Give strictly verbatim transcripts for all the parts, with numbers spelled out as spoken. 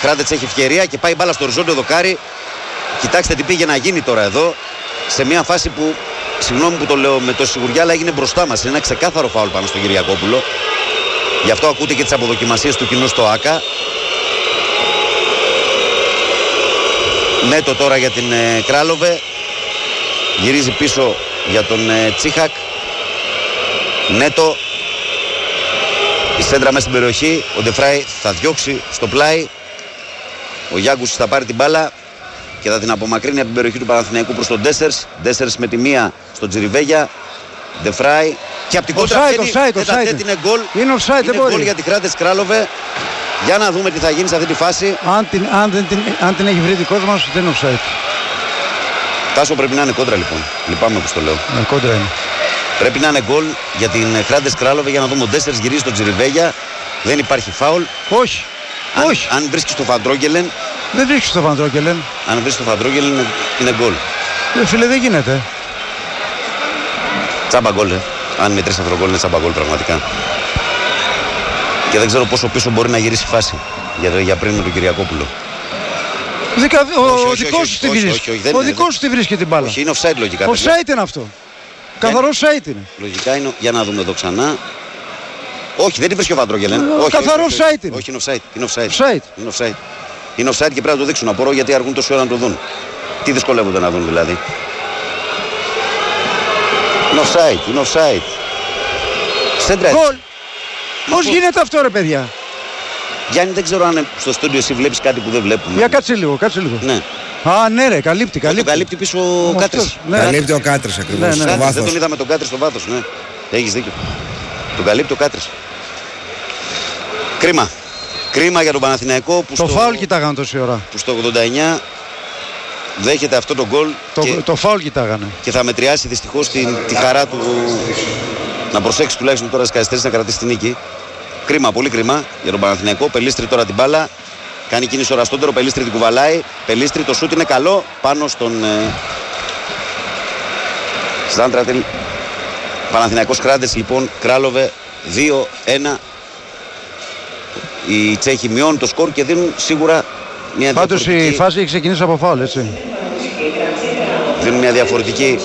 Κράτετς έχει ευκαιρία και πάει μπάλα στο οριζόντιο δοκάρι. Κοιτάξτε τι πήγε να γίνει τώρα εδώ. Σε μια φάση που, συγγνώμη που το λέω με τόση σιγουριά, αλλά έγινε μπροστά μας. Είναι ένα ξεκάθαρο φάουλ πάνω στον Κυριακόπουλο. Γι' αυτό ακούτε και τις αποδοκιμασίες του κοινού στο ΆΚΑ. Νέτο τώρα για την ε, Κράλοβε. Γυρίζει πίσω για τον ε, Τσίχακ. Νέτο. Η σέντρα μέσα στην περιοχή. Ο Ντεφράι θα διώξει στο πλάι. Ο Γιάγκους θα πάρει την μπάλα και θα την απομακρύνει από την περιοχή του Παναθηναϊκού προς τον Ντέσσερς. Ντέσσερς με τη μία στον Τζιριβέγια. Ντεφράι. Και από την κόντρα αυτή είναι γκολ. Είναι offside, είναι γκολ για την Κράτετς Κράλοβε. Για να δούμε τι θα γίνει σε αυτή τη φάση. Αν την, αν δεν, την, αν την έχει βρει δικός μας, δεν είναι offside. Τάσο πρέπει να είναι κόντρα λοιπόν. Λυπάμαι που το λέω. Ναι, κόντρα είναι. Πρέπει να είναι γκολ για την Κράτετς Κράλοβε, για να δούμε ο Ντέσσερς γυρίζει στον Τζιριβέγια. Δεν υπάρχει φάουλ. Όχι. Αν, Όχι. αν βρίσκει στο Φαντρόγκελεν. Δεν βρίσκει στο Φαντρόγκελεν. Αν βρίσκει στο Φαντρόγκελεν είναι, είναι γκολ. Ε, φίλε, δεν γίνεται. Τσάμπα γκολ. Ε. Αν μετρήσει αυτό το γκολ είναι τσάμπα γκολ πραγματικά. Και δεν ξέρω πόσο πίσω μπορεί να γυρίσει η φάση για, για πριν με τον Κυριακόπουλο. Δικα, ο δικός σου τη βρίσκει. Ο δικός σου τη βρίσκει την μπάλα. Όχι, είναι offside λογικά. Offside είναι αυτό. Καθαρό offside είναι. Λογικά είναι. Για να δούμε εδώ ξανά. Όχι, δεν την βρίσκει ο Φαντρόγκελεν. Καθαρό offside είναι. Όχι, είναι offside. Είναι offside. offside. Είναι offside. Είναι offside και πρέπει να το δείξουν. Απορώ γιατί αργούν τόση ώρα να το δουν. Τι δυσκολεύονται να δουν δηλαδή. Είναι offside. Είναι offside. Σέντρα. Γκολ. Πώς γίνεται αυτό ρε παιδιά. Γιάννη, δεν ξέρω αν στο στούντιο εσύ βλέπεις κάτι που δεν βλέπουμε. Για κάτσε λίγο, κάτσε λίγο. Ναι. Α, ναι ρε, καλύπτει, καλύπτει. Το καλύπτει πίσω ο Κάτρης. Ναι. Καλύπτει ο Κάτρης ακριβώς, ναι, ναι. στο βάθος. Δεν τον είδαμε τον Κάτρη στο βάθος, ναι. Έχεις δίκιο. Τον καλύπτει ο Κάτρης. Κρίμα. Κρίμα για τον Παναθηναϊκό που το στο... φάουλ κοιτάγανε τόση ώρα. Που στο ογδόντα εννιά δέχεται αυτό το γκολ. Το, και... το φάουλ κοιτάγανε. Και θα μετριάσει δυστυχώς την... τη χαρά του να προσέξει τουλάχιστον τώρα στις καθυστερήσεις να κρατήσει την νίκη. Κρίμα, πολύ κρίμα για τον Παναθηναϊκό. Πελίστρη τώρα την μπάλα. Κάνει κίνηση ο Ραστόντερο. Πελίστρη την κουβαλάει. Πελίστρη, το σούτ είναι καλό πάνω στον ε... Ζάντρατελ. Παναθηναϊκός Κράτετς λοιπόν. Κράλοβε δύο ένα. Οι Τσέχοι μειώνουν το σκορ και δίνουν σίγουρα μια Πάντως διαφορετική... η φάση έχει ξεκινήσει από φάουλ, έτσι. Δίνουν μια διαφορετική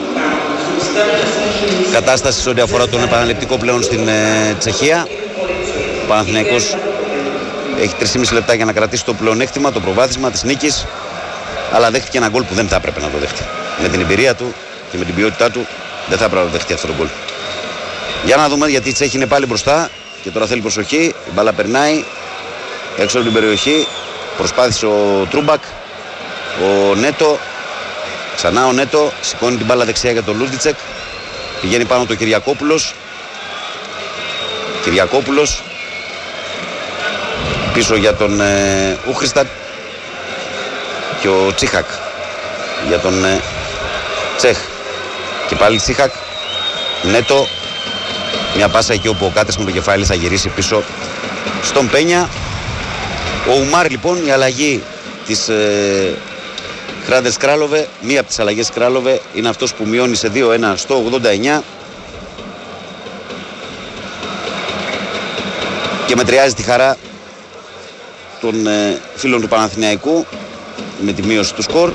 κατάσταση σε ό,τι αφορά τον επαναληπτικό πλέον στην ε, Τσεχία. Ο Παναθηναϊκός έχει τρία και μισό λεπτά για να κρατήσει το πλεονέκτημα, το προβάδισμα της νίκης. Αλλά δέχτηκε ένα γκολ που δεν θα έπρεπε να το δέχτει. Με την εμπειρία του και με την ποιότητά του δεν θα έπρεπε να δεχτεί αυτό το γκολ. Για να δούμε, γιατί η Τσέχη είναι πάλι μπροστά και τώρα θέλει προσοχή. Η μπάλα περνάει έξω από την περιοχή. Προσπάθησε ο Τρούμπακ. Ο Νέτο. Ξανά ο Νέτο. Σηκώνει την μπάλα δεξιά για τον Λούντιτσεκ. Πηγαίνει πάνω το Κυριακόπουλος. Κυριακόπουλος. Πίσω για τον ε, Ούχριστατ. Και ο Τσίχακ για τον ε, Τσέχ. Και πάλι Τσίχακ. Νέτο. Μια πάσα εκεί όπου ο Κάτρης με το κεφάλι θα γυρίσει πίσω στον Πένια. Ο Ουμάρ λοιπόν, η αλλαγή της ε, Κράτετς Κράλοβε, μία από τις αλλαγές Κράλοβε, είναι αυτός που μειώνει σε δύο ένα στο ογδόντα εννιά και μετριάζει τη χαρά των ε, φίλων του Παναθηναϊκού με τη μείωση του σκορ.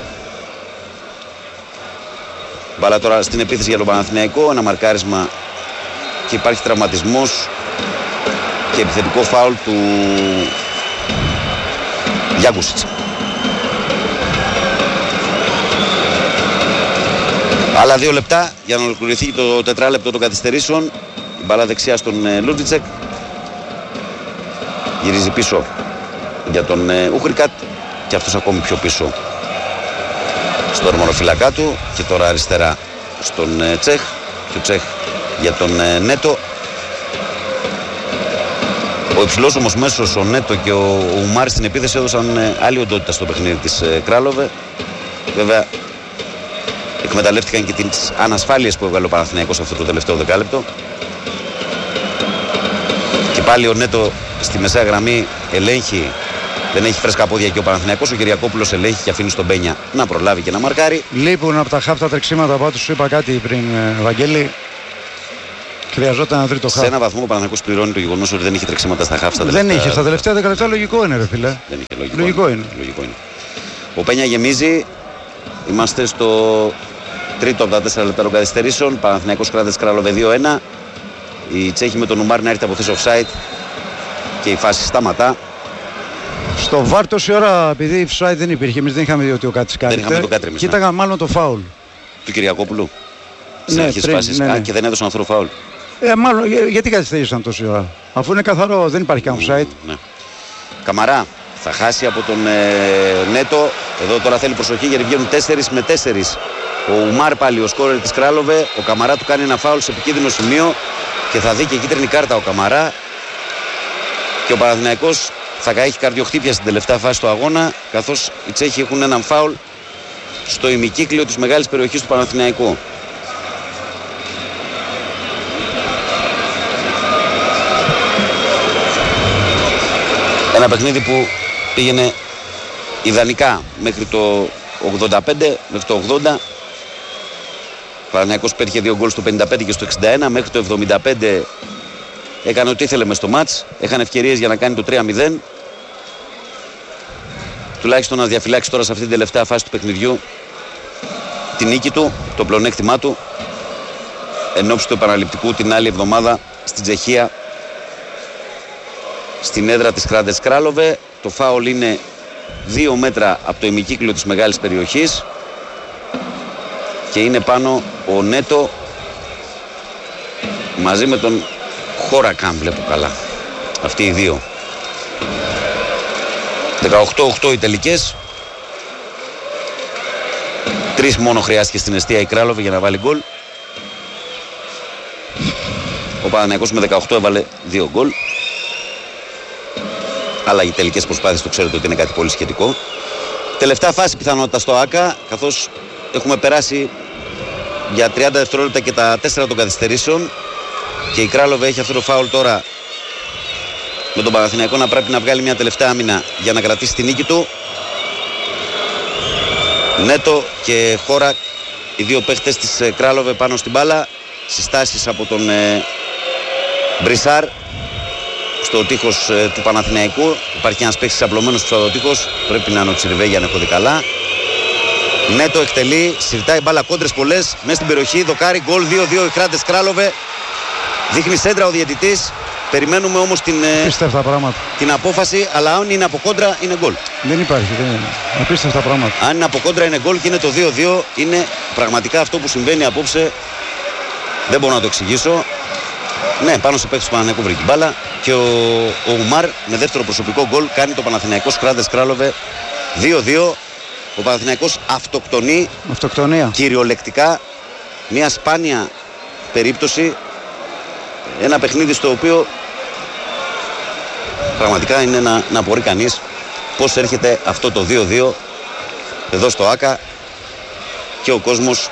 Μπάλα τώρα στην επίθεση για τον Παναθηναϊκό, ένα μαρκάρισμα και υπάρχει τραυματισμός και επιθετικό φάουλ του Γιάγκουσιτς. Άλλα δύο λεπτά για να ολοκληρωθεί το τετράλεπτο των καθυστερήσεων. Η μπάλα δεξιά στον ε, Λούντιτσεκ. Γυρίζει πίσω για τον ε, Ούχρικατ και αυτός ακόμη πιο πίσω στον ορμονοφυλακά του. Και τώρα αριστερά στον ε, Τσέχ. Και ο Τσέχ για τον ε, Νέτο. Ο υψηλός όμως μέσος, ο Νέτο και ο Ουμάρ στην επίθεση έδωσαν ε, άλλη οντότητα στο παιχνίδι της ε, Κράλοβε. Βέβαια εκμεταλλεύτηκαν και τις ανασφάλειες που έβγαλε ο Παναθηναϊκός αυτό το τελευταίο δεκάλεπτο. Και πάλι ο Νέτο στη μεσαία γραμμή ελέγχει, δεν έχει φρέσκα πόδια και ο Παναθηναϊκός. Ο Κυριακόπουλος ελέγχει και αφήνει στον Μπένια να προλάβει και να μαρκάρει. Λείπουν από τα χάφτα τρεξίματα, πάντως σου είπα κάτι πριν, Βαγγέλη. Χρειαζόταν ένα τρίτο χαφ. Σε ένα βαθμό ο Παναθηναϊκός πληρώνει το γεγονός ότι δεν είχε τρεξίματα στα χαφ. Δεν είχε. Στα τελευταία δέκα λεπτά λογικό είναι, ρε φίλε. Δεν είχε. Λογικό, λογικό είναι. Λογικό είναι. Ο Πένια γεμίζει. Είμαστε στο τρίτο από τα τέσσερα λεπτά των καθυστερήσεων. Παναθηναϊκός Κράδες Κράλοβε δύο ένα. Η Τσέχη με τον Νουμάρ να έρθει από θέση offside και η φάση σταματά. Στο βάρ τόση ώρα, επειδή η offside δεν υπήρχε, εμείς δεν είχαμε δει ότι ο Κάτης κάθεται. Κοίταγα μάλλον το φάουλ του Κυριακόπουλου. Ναι, πριν, φάσεις, ναι, ναι. Και δεν έδωσαν αυτό το φάουλ. Ε, μάλλον για, γιατί καθυστέρησαν τόση ώρα. Αφού είναι καθαρό, δεν υπάρχει καν offside. Ναι. Καμαρά θα χάσει από τον ε, Νέτο. Εδώ τώρα θέλει προσοχή γιατί βγαίνουν τέσσερις με τέσσερις. Ο Ουμάρ πάλι ο σκόρερ της Κράλοβε. Ο Καμαρά του κάνει ένα φάουλ σε επικίνδυνο σημείο και θα δει και κίτρινη κάρτα ο Καμαρά. Και ο Παναθηναϊκός θα έχει καρδιοχτύπια στην τελευταία φάση του αγώνα, καθώς οι Τσέχοι έχουν έναν φάουλ στο ημικύκλιο της μεγάλης περιοχής του Παναθηναϊκού. Ένα παιχνίδι που πήγαινε ιδανικά μέχρι το ογδόντα πέντε, μέχρι το ογδόντα. Ο Παναθηναϊκός πέτυχε δύο γκολ στο πενήντα πέντε και στο εξήντα ένα. Μέχρι το εβδομήντα πέντε έκανε ό,τι ήθελε μες στο μάτς. Έχανε ευκαιρίες για να κάνει το τρία μηδέν. Τουλάχιστον να διαφυλάξει τώρα σε αυτή την τελευταία φάση του παιχνιδιού την νίκη του, το πλεονέκτημά του, εν ώψη του επαναληπτικού την άλλη εβδομάδα στην Τσεχία, στην έδρα της Κράντες Κράλοβε. Το φάουλ είναι δύο μέτρα από το ημικύκλιο της μεγάλης περιοχής και είναι πάνω ο Νέτο μαζί με τον Χόρακαν, βλέπω καλά. Αυτοί οι δύο. δεκαοκτώ οκτώ οι τελικές. Τρεις μόνο χρειάστηκε στην εστία η Κράλοβε για να βάλει γκολ. Ο Παναθηναϊκός με δεκαοκτώ έβαλε δύο γκολ. Αλλά οι τελικές προσπάθειες το ξέρετε ότι είναι κάτι πολύ σχετικό. Τελευταία φάση πιθανότητα στο ΆΚΑ, καθώς έχουμε περάσει για τριάντα δευτερόλεπτα και τα τέσσερα των καθυστερήσεων και η Κράλοβε έχει αυτό το φάουλ τώρα με τον Παναθηναϊκό να πρέπει να βγάλει μια τελευταία άμυνα για να κρατήσει τη νίκη του. Νέτο και Χόρα, οι δύο παίχτες της Κράλοβε πάνω στην μπάλα. Συστάσεις από τον ε, Μπρισάρ στο τείχος ε, του Παναθηναϊκού. Υπάρχει ένας παίχτης απλωμένος στο τείχος. Πρέπει να είναι ο Τσιριβέγια αν έχω δει καλά. Νέτο εκτελεί, συρτάει μπάλα, κόντρες πολλές μέσα στην περιοχή. Δοκάρι, γκολ δύο δύο οι Κράτες Κράλοβε. Δείχνει σέντρα ο διαιτητής. Περιμένουμε όμως την, την απόφαση, αλλά αν είναι από κόντρα είναι γκολ. Δεν υπάρχει, δεν είναι. Απίστευτα πράγματα. Αν είναι από κόντρα είναι γκολ και είναι το δύο δύο. Είναι πραγματικά αυτό που συμβαίνει απόψε. Δεν μπορώ να το εξηγήσω. Ναι, πάνω σε παίκτης του Παναθηναϊκού βρήκε μπάλα και ο, ο Ουμάρ με δεύτερο προσωπικό γκολ κάνει το Παναθηναϊκό Κράτες Κράλοβε δύο δύο. Ο Παναθηναϊκός αυτοκτονεί. Αυτοκτονία. Κυριολεκτικά. Μια σπάνια περίπτωση. Ένα παιχνίδι στο οποίο πραγματικά είναι να, να απορεί κανείς πώς έρχεται αυτό το δύο δύο εδώ στο ΆΚΑ και ο κόσμος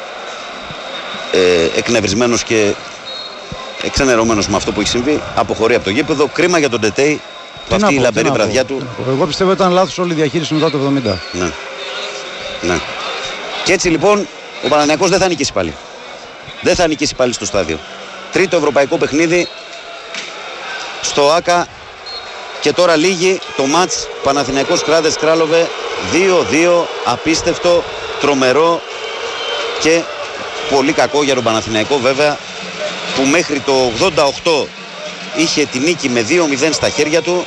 ε, εκνευρισμένος και εξενερωμένος με αυτό που έχει συμβεί αποχωρεί από το γήπεδο. Κρίμα για τον Τετέι που αυτή η λαμπερή βραδιά του. Εγώ πιστεύω ότι ήταν λάθος όλη η διαχείριση μετά το εβδομήντα. Ναι. Ναι. Και έτσι λοιπόν ο Παναθηναϊκός δεν θα νικήσει πάλι. Δεν θα νικήσει πάλι στο στάδιο. Τρίτο ευρωπαϊκό παιχνίδι στο ΆΚΑ και τώρα λύγει το μάτς Παναθηναϊκός Κράτες Κράλοβε δύο δύο. Απίστευτο, τρομερό και πολύ κακό για τον Παναθηναϊκό βέβαια, που μέχρι το ογδόντα οκτώ είχε τη νίκη με δύο μηδέν στα χέρια του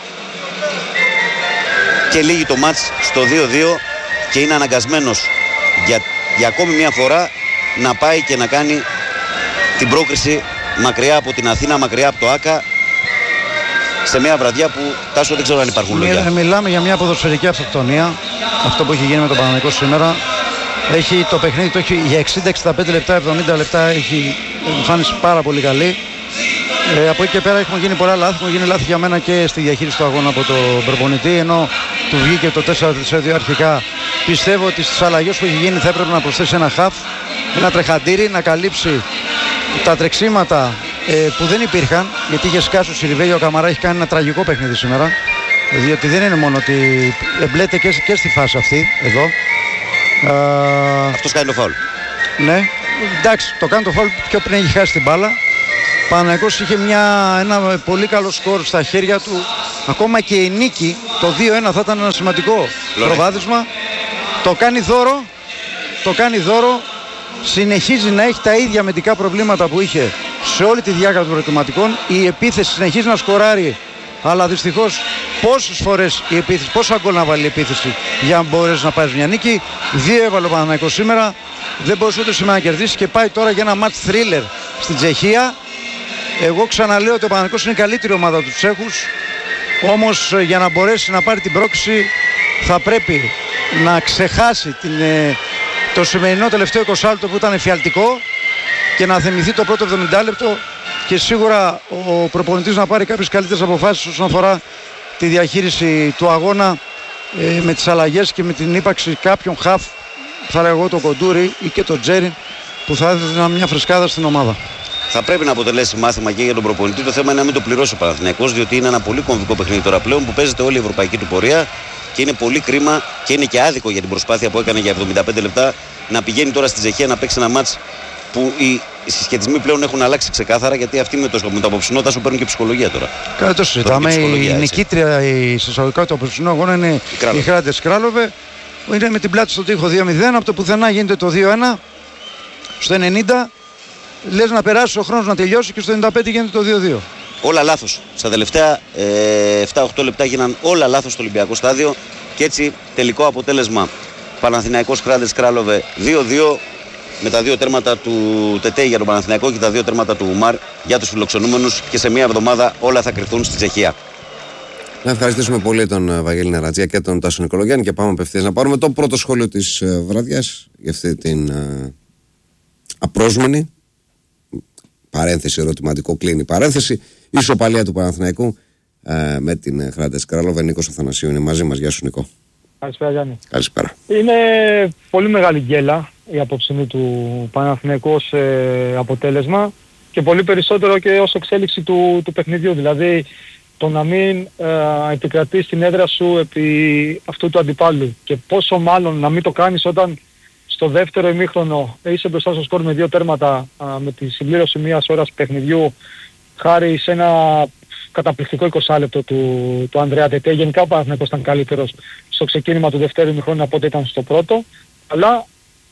και λύγει το μάτς στο δύο δύο και είναι αναγκασμένος για, για ακόμη μια φορά να πάει και να κάνει την πρόκριση μακριά από την Αθήνα, μακριά από το ΆΚΑ, σε μια βραδιά που, Τάσο, δεν ξέρω αν υπάρχουν λόγια. Μιλάμε για μια ποδοσφαιρική αυτοκτονία, αυτό που έχει γίνει με τον Παναθηναϊκό σήμερα. Έχει το παιχνίδι, το έχει για εξήντα εξήντα πέντε λεπτά, εβδομήντα λεπτά, έχει εμφάνιση πάρα πολύ καλή. Ε, από εκεί και πέρα έχουν γίνει πολλά λάθη, έχουν γίνει λάθη για μένα και στη διαχείριση του αγώνα από τον προπονητή, ενώ του βγήκε το τέσσερα τέσσερα δύο αρχικά. Πιστεύω ότι στις αλλαγές που έχει γίνει θα έπρεπε να προσθέσει ένα χαφ, ένα τρεχαντήρι, να καλύψει τα τρεξίματα ε, που δεν υπήρχαν, γιατί είχε σκάσει ο Σιριβέγιο. Ο Καμαρά έχει κάνει ένα τραγικό παιχνίδι σήμερα, διότι δεν είναι μόνο ότι εμπλέται και, και στη φάση αυτή εδώ. Αυτός κάνει το φάουλ. Ναι, εντάξει, το κάνει το φάουλ πιο πριν έχει χάσει την μπάλα. Παναθηναϊκός είχε μια, ένα πολύ καλό σκορ στα χέρια του. Ακόμα και η νίκη, το δύο ένα θα ήταν ένα σημαντικό προβάδισμα. Το κάνει δώρο, το κάνει δώρο. Συνεχίζει να έχει τα ίδια αμυντικά προβλήματα που είχε σε όλη τη διάρκεια των προετοιματικών. Η επίθεση συνεχίζει να σκοράρει, αλλά δυστυχώς πόσες φορές η επίθεση, πόσα γκολ να βάλει η επίθεση για να μπορέσει να πάρει μια νίκη. Δύο έβαλε ο Παναθηναϊκός σήμερα, δεν μπορούσε ούτε σήμερα να κερδίσει και πάει τώρα για ένα match thriller στην Τσεχία. Εγώ ξαναλέω ότι ο Παναθηναϊκός είναι η καλύτερη ομάδα του Τσέχους, όμως για να μπορέσει να πάρει την πρόκριση θα πρέπει να ξεχάσει την, το σημερινό τελευταίο είκοσι λεπτό που ήταν εφιαλτικό και να θυμηθεί το πρώτο εβδομήντα λεπτό και σίγουρα ο προπονητής να πάρει κάποιες καλύτερες αποφάσεις όσον αφορά τη διαχείριση του αγώνα ε, με τις αλλαγές και με την ύπαρξη κάποιων χαφ, θα λέγω εγώ, το Κοντούρι ή και το Τζέριν, που θα έδιναν μια φρεσκάδα στην ομάδα. Θα πρέπει να αποτελέσει μάθημα και για τον προπονητή. Το θέμα είναι να μην το πληρώσει ο Παναθηναϊκός, διότι είναι ένα πολύ κομβικό παιχνίδι τώρα πλέον που παίζεται όλη η ευρωπαϊκή του πορεία και είναι πολύ κρίμα και είναι και άδικο για την προσπάθεια που έκανε για εβδομήντα πέντε λεπτά να πηγαίνει τώρα στη Τσεχία να παίξει ένα μάτς που οι συσχετισμοί πλέον έχουν αλλάξει ξεκάθαρα, γιατί αυτοί με το, με το απόψινό τάσο παίρνουν και ψυχολογία τώρα. Καλά, το συζητάμε. Η νικήτρια η συσσαγωγικά του απόψινού αγώνα είναι η Χράντες Κράλοβε. Είναι με την πλάτη στο τοίχο δύο μηδέν. Από το πουθενά γίνεται το δύο ένα. Στο ενενήντα λες να περάσει ο χρόνος να τελειώσει και στο ενενήντα πέντε γίνεται το δύο δύο. Όλα λάθος. Στα τελευταία ε, επτά οκτώ λεπτά γίναν όλα λάθος στο Ολυμπιακό στάδιο και έτσι τελικό αποτέλεσμα Παναθηναϊκός Χράντες Κράλοβε δύο δύο, με τα δύο τέρματα του Τετέ για τον Παναθηναϊκό και τα δύο τέρματα του Ουμάρ για τους φιλοξενούμενους, και σε μία εβδομάδα όλα θα κρυφθούν στη Τσεχία. Να ευχαριστήσουμε πολύ τον Βαγγέλη Νερατζία και τον Τάσο Νικολογιάννη και πάμε απευθείας να πάρουμε το πρώτο σχόλιο της βραδιάς για αυτή την uh, απρόσμενη παρένθεση, ερωτηματικό κλείνει παρένθεση, ισοπαλία του Παναθηναϊκού uh, με την Χράντες Κράλοβε. Νίκος Αθανασίου είναι μαζί μας. Γεια σου, Νικό. Καλησπέρα, Γιάννη. Καλησπέρα. Είναι πολύ μεγάλη γκέλα η απόψινή του Παναθηναϊκού ως ε, αποτέλεσμα και πολύ περισσότερο και ως εξέλιξη του, του παιχνιδιού. Δηλαδή το να μην ε, επικρατείς την έδρα σου επί αυτού του αντιπάλου και πόσο μάλλον να μην το κάνεις όταν στο δεύτερο ημίχρονο είσαι μπροστά στο σκορ με δύο τέρματα α, με τη συμπλήρωση μιας ώρας παιχνιδιού χάρη σε ένα καταπληκτικό είκοσι λεπτό του, του Ανδρέα Τετέ. Γενικά ο Παναθηναϊκός ήταν καλύτερος στο ξεκίνημα του δευτέρου ημιχρόνου από ό,τι ήταν στο πρώτο, αλλά α,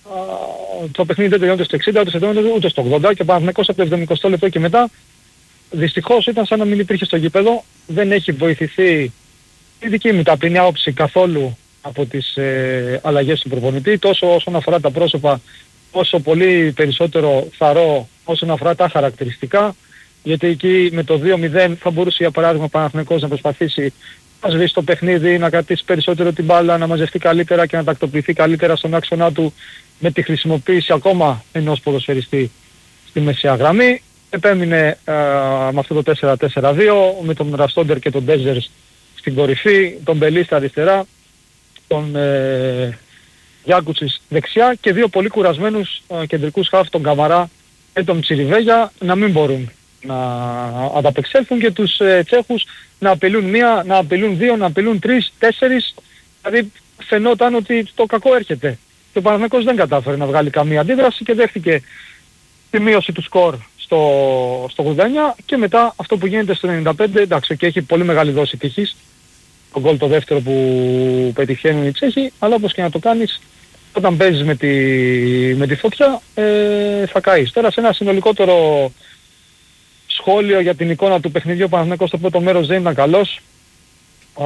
το παιχνίδι δεν τελειώνεται στο εξήντα, ούτε στο εβδομήντα, ούτε στο ογδόντα και ο Παναθηναϊκός από το εβδομηκοστό λεπτό και μετά δυστυχώς ήταν σαν να μην υπήρχε στο γήπεδο. Δεν έχει βοηθηθεί η δική μου ταπεινή άποψη καθόλου από τις ε, αλλαγές του προπονητή, τόσο όσον αφορά τα πρόσωπα, όσο πολύ περισσότερο θαρώ όσον αφορά τα χαρακτηριστικά, γιατί εκεί με το δύο μηδέν θα μπορούσε για παράδειγμα ο Παναθηναϊκός να προσπαθήσει να σβήσει το παιχνίδι, να κρατήσει περισσότερο την μπάλα, να μαζευτεί καλύτερα και να τακτοποιηθεί καλύτερα στον άξονά του με τη χρησιμοποίηση ακόμα ενός ποδοσφαιριστή στη μεσαία γραμμή. Επέμεινε α, με αυτό το τέσσερα τέσσερα δύο με τον Ραστόντερ και τον Ντέζερς στην κορυφή, τον Μπελί στα αριστερά, τον ε, Γιάκουτσις δεξιά και δύο πολύ κουρασμένους α, κεντρικούς χαφ, τον Καμαρά και τον Τσιριβέγια, να μην μπορούν να ανταπεξέλθουν και τους ε, Τσέχους να απειλούν μία, να απειλούν δύο, να απειλούν τρεις, τέσσερις. Δηλαδή φαινόταν ότι το κακό έρχεται. Και ο Παναθηναϊκός δεν κατάφερε να βγάλει καμία αντίδραση και δέχτηκε τη μείωση του σκορ στο, στο ογδόντα εννιά και μετά αυτό που γίνεται στο ενενήντα πέντε, εντάξει, και έχει πολύ μεγάλη δόση τύχης, το γκολ το δεύτερο που πετυχαίνουν οι Τσέχοι, αλλά όπως και να το κάνεις, όταν παίζεις με τη, με τη φωτιά ε, θα καείς. Τώρα σε ένα συνολικότερο σχόλιο για την εικόνα του παιχνιδιού, ο Παναθηναϊκός στο πρώτο μέρος δεν ήταν καλός. Α,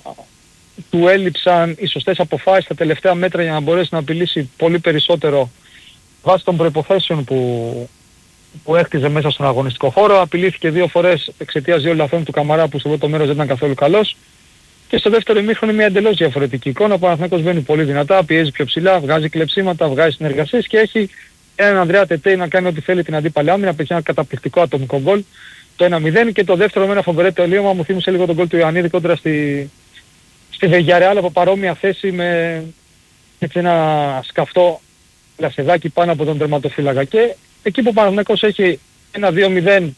του έλειψαν οι σωστές αποφάσεις στα τελευταία μέτρα για να μπορέσει να απειλήσει πολύ περισσότερο βάσει των προϋποθέσεων που, που έκτιζε μέσα στον αγωνιστικό χώρο. Απειλήθηκε δύο φορές εξαιτίας δύο λαθών του Καμαρά που στο πρώτο μέρος δεν ήταν καθόλου καλός. Και στο δεύτερο ημίχρονο μια εντελώς διαφορετική εικόνα. Ο Παναθηναϊκός μπαίνει πολύ δυνατά, πιέζει πιο ψηλά, βγάζει κλεψίματα, βγάζει συνεργασίες και έχει έναν Ανδρέα Τετέ να κάνει ό,τι θέλει την αντίπαλη άμυνα, πετυχαίνει ένα καταπληκτικό ατομικό γκολ, το ένα μηδέν, και το δεύτερο με ένα φοβερό τελείωμα μου θύμισε λίγο τον γκολ του Ιωαννίδη κόντρα στη, στη Βεγιαρεάλ από παρόμοια θέση με έτσι ένα σκαφτό λασεδάκι πάνω από τον τερματοφύλακα. Και εκεί που ο Παναθηναϊκός έχει ένα δύο μηδέν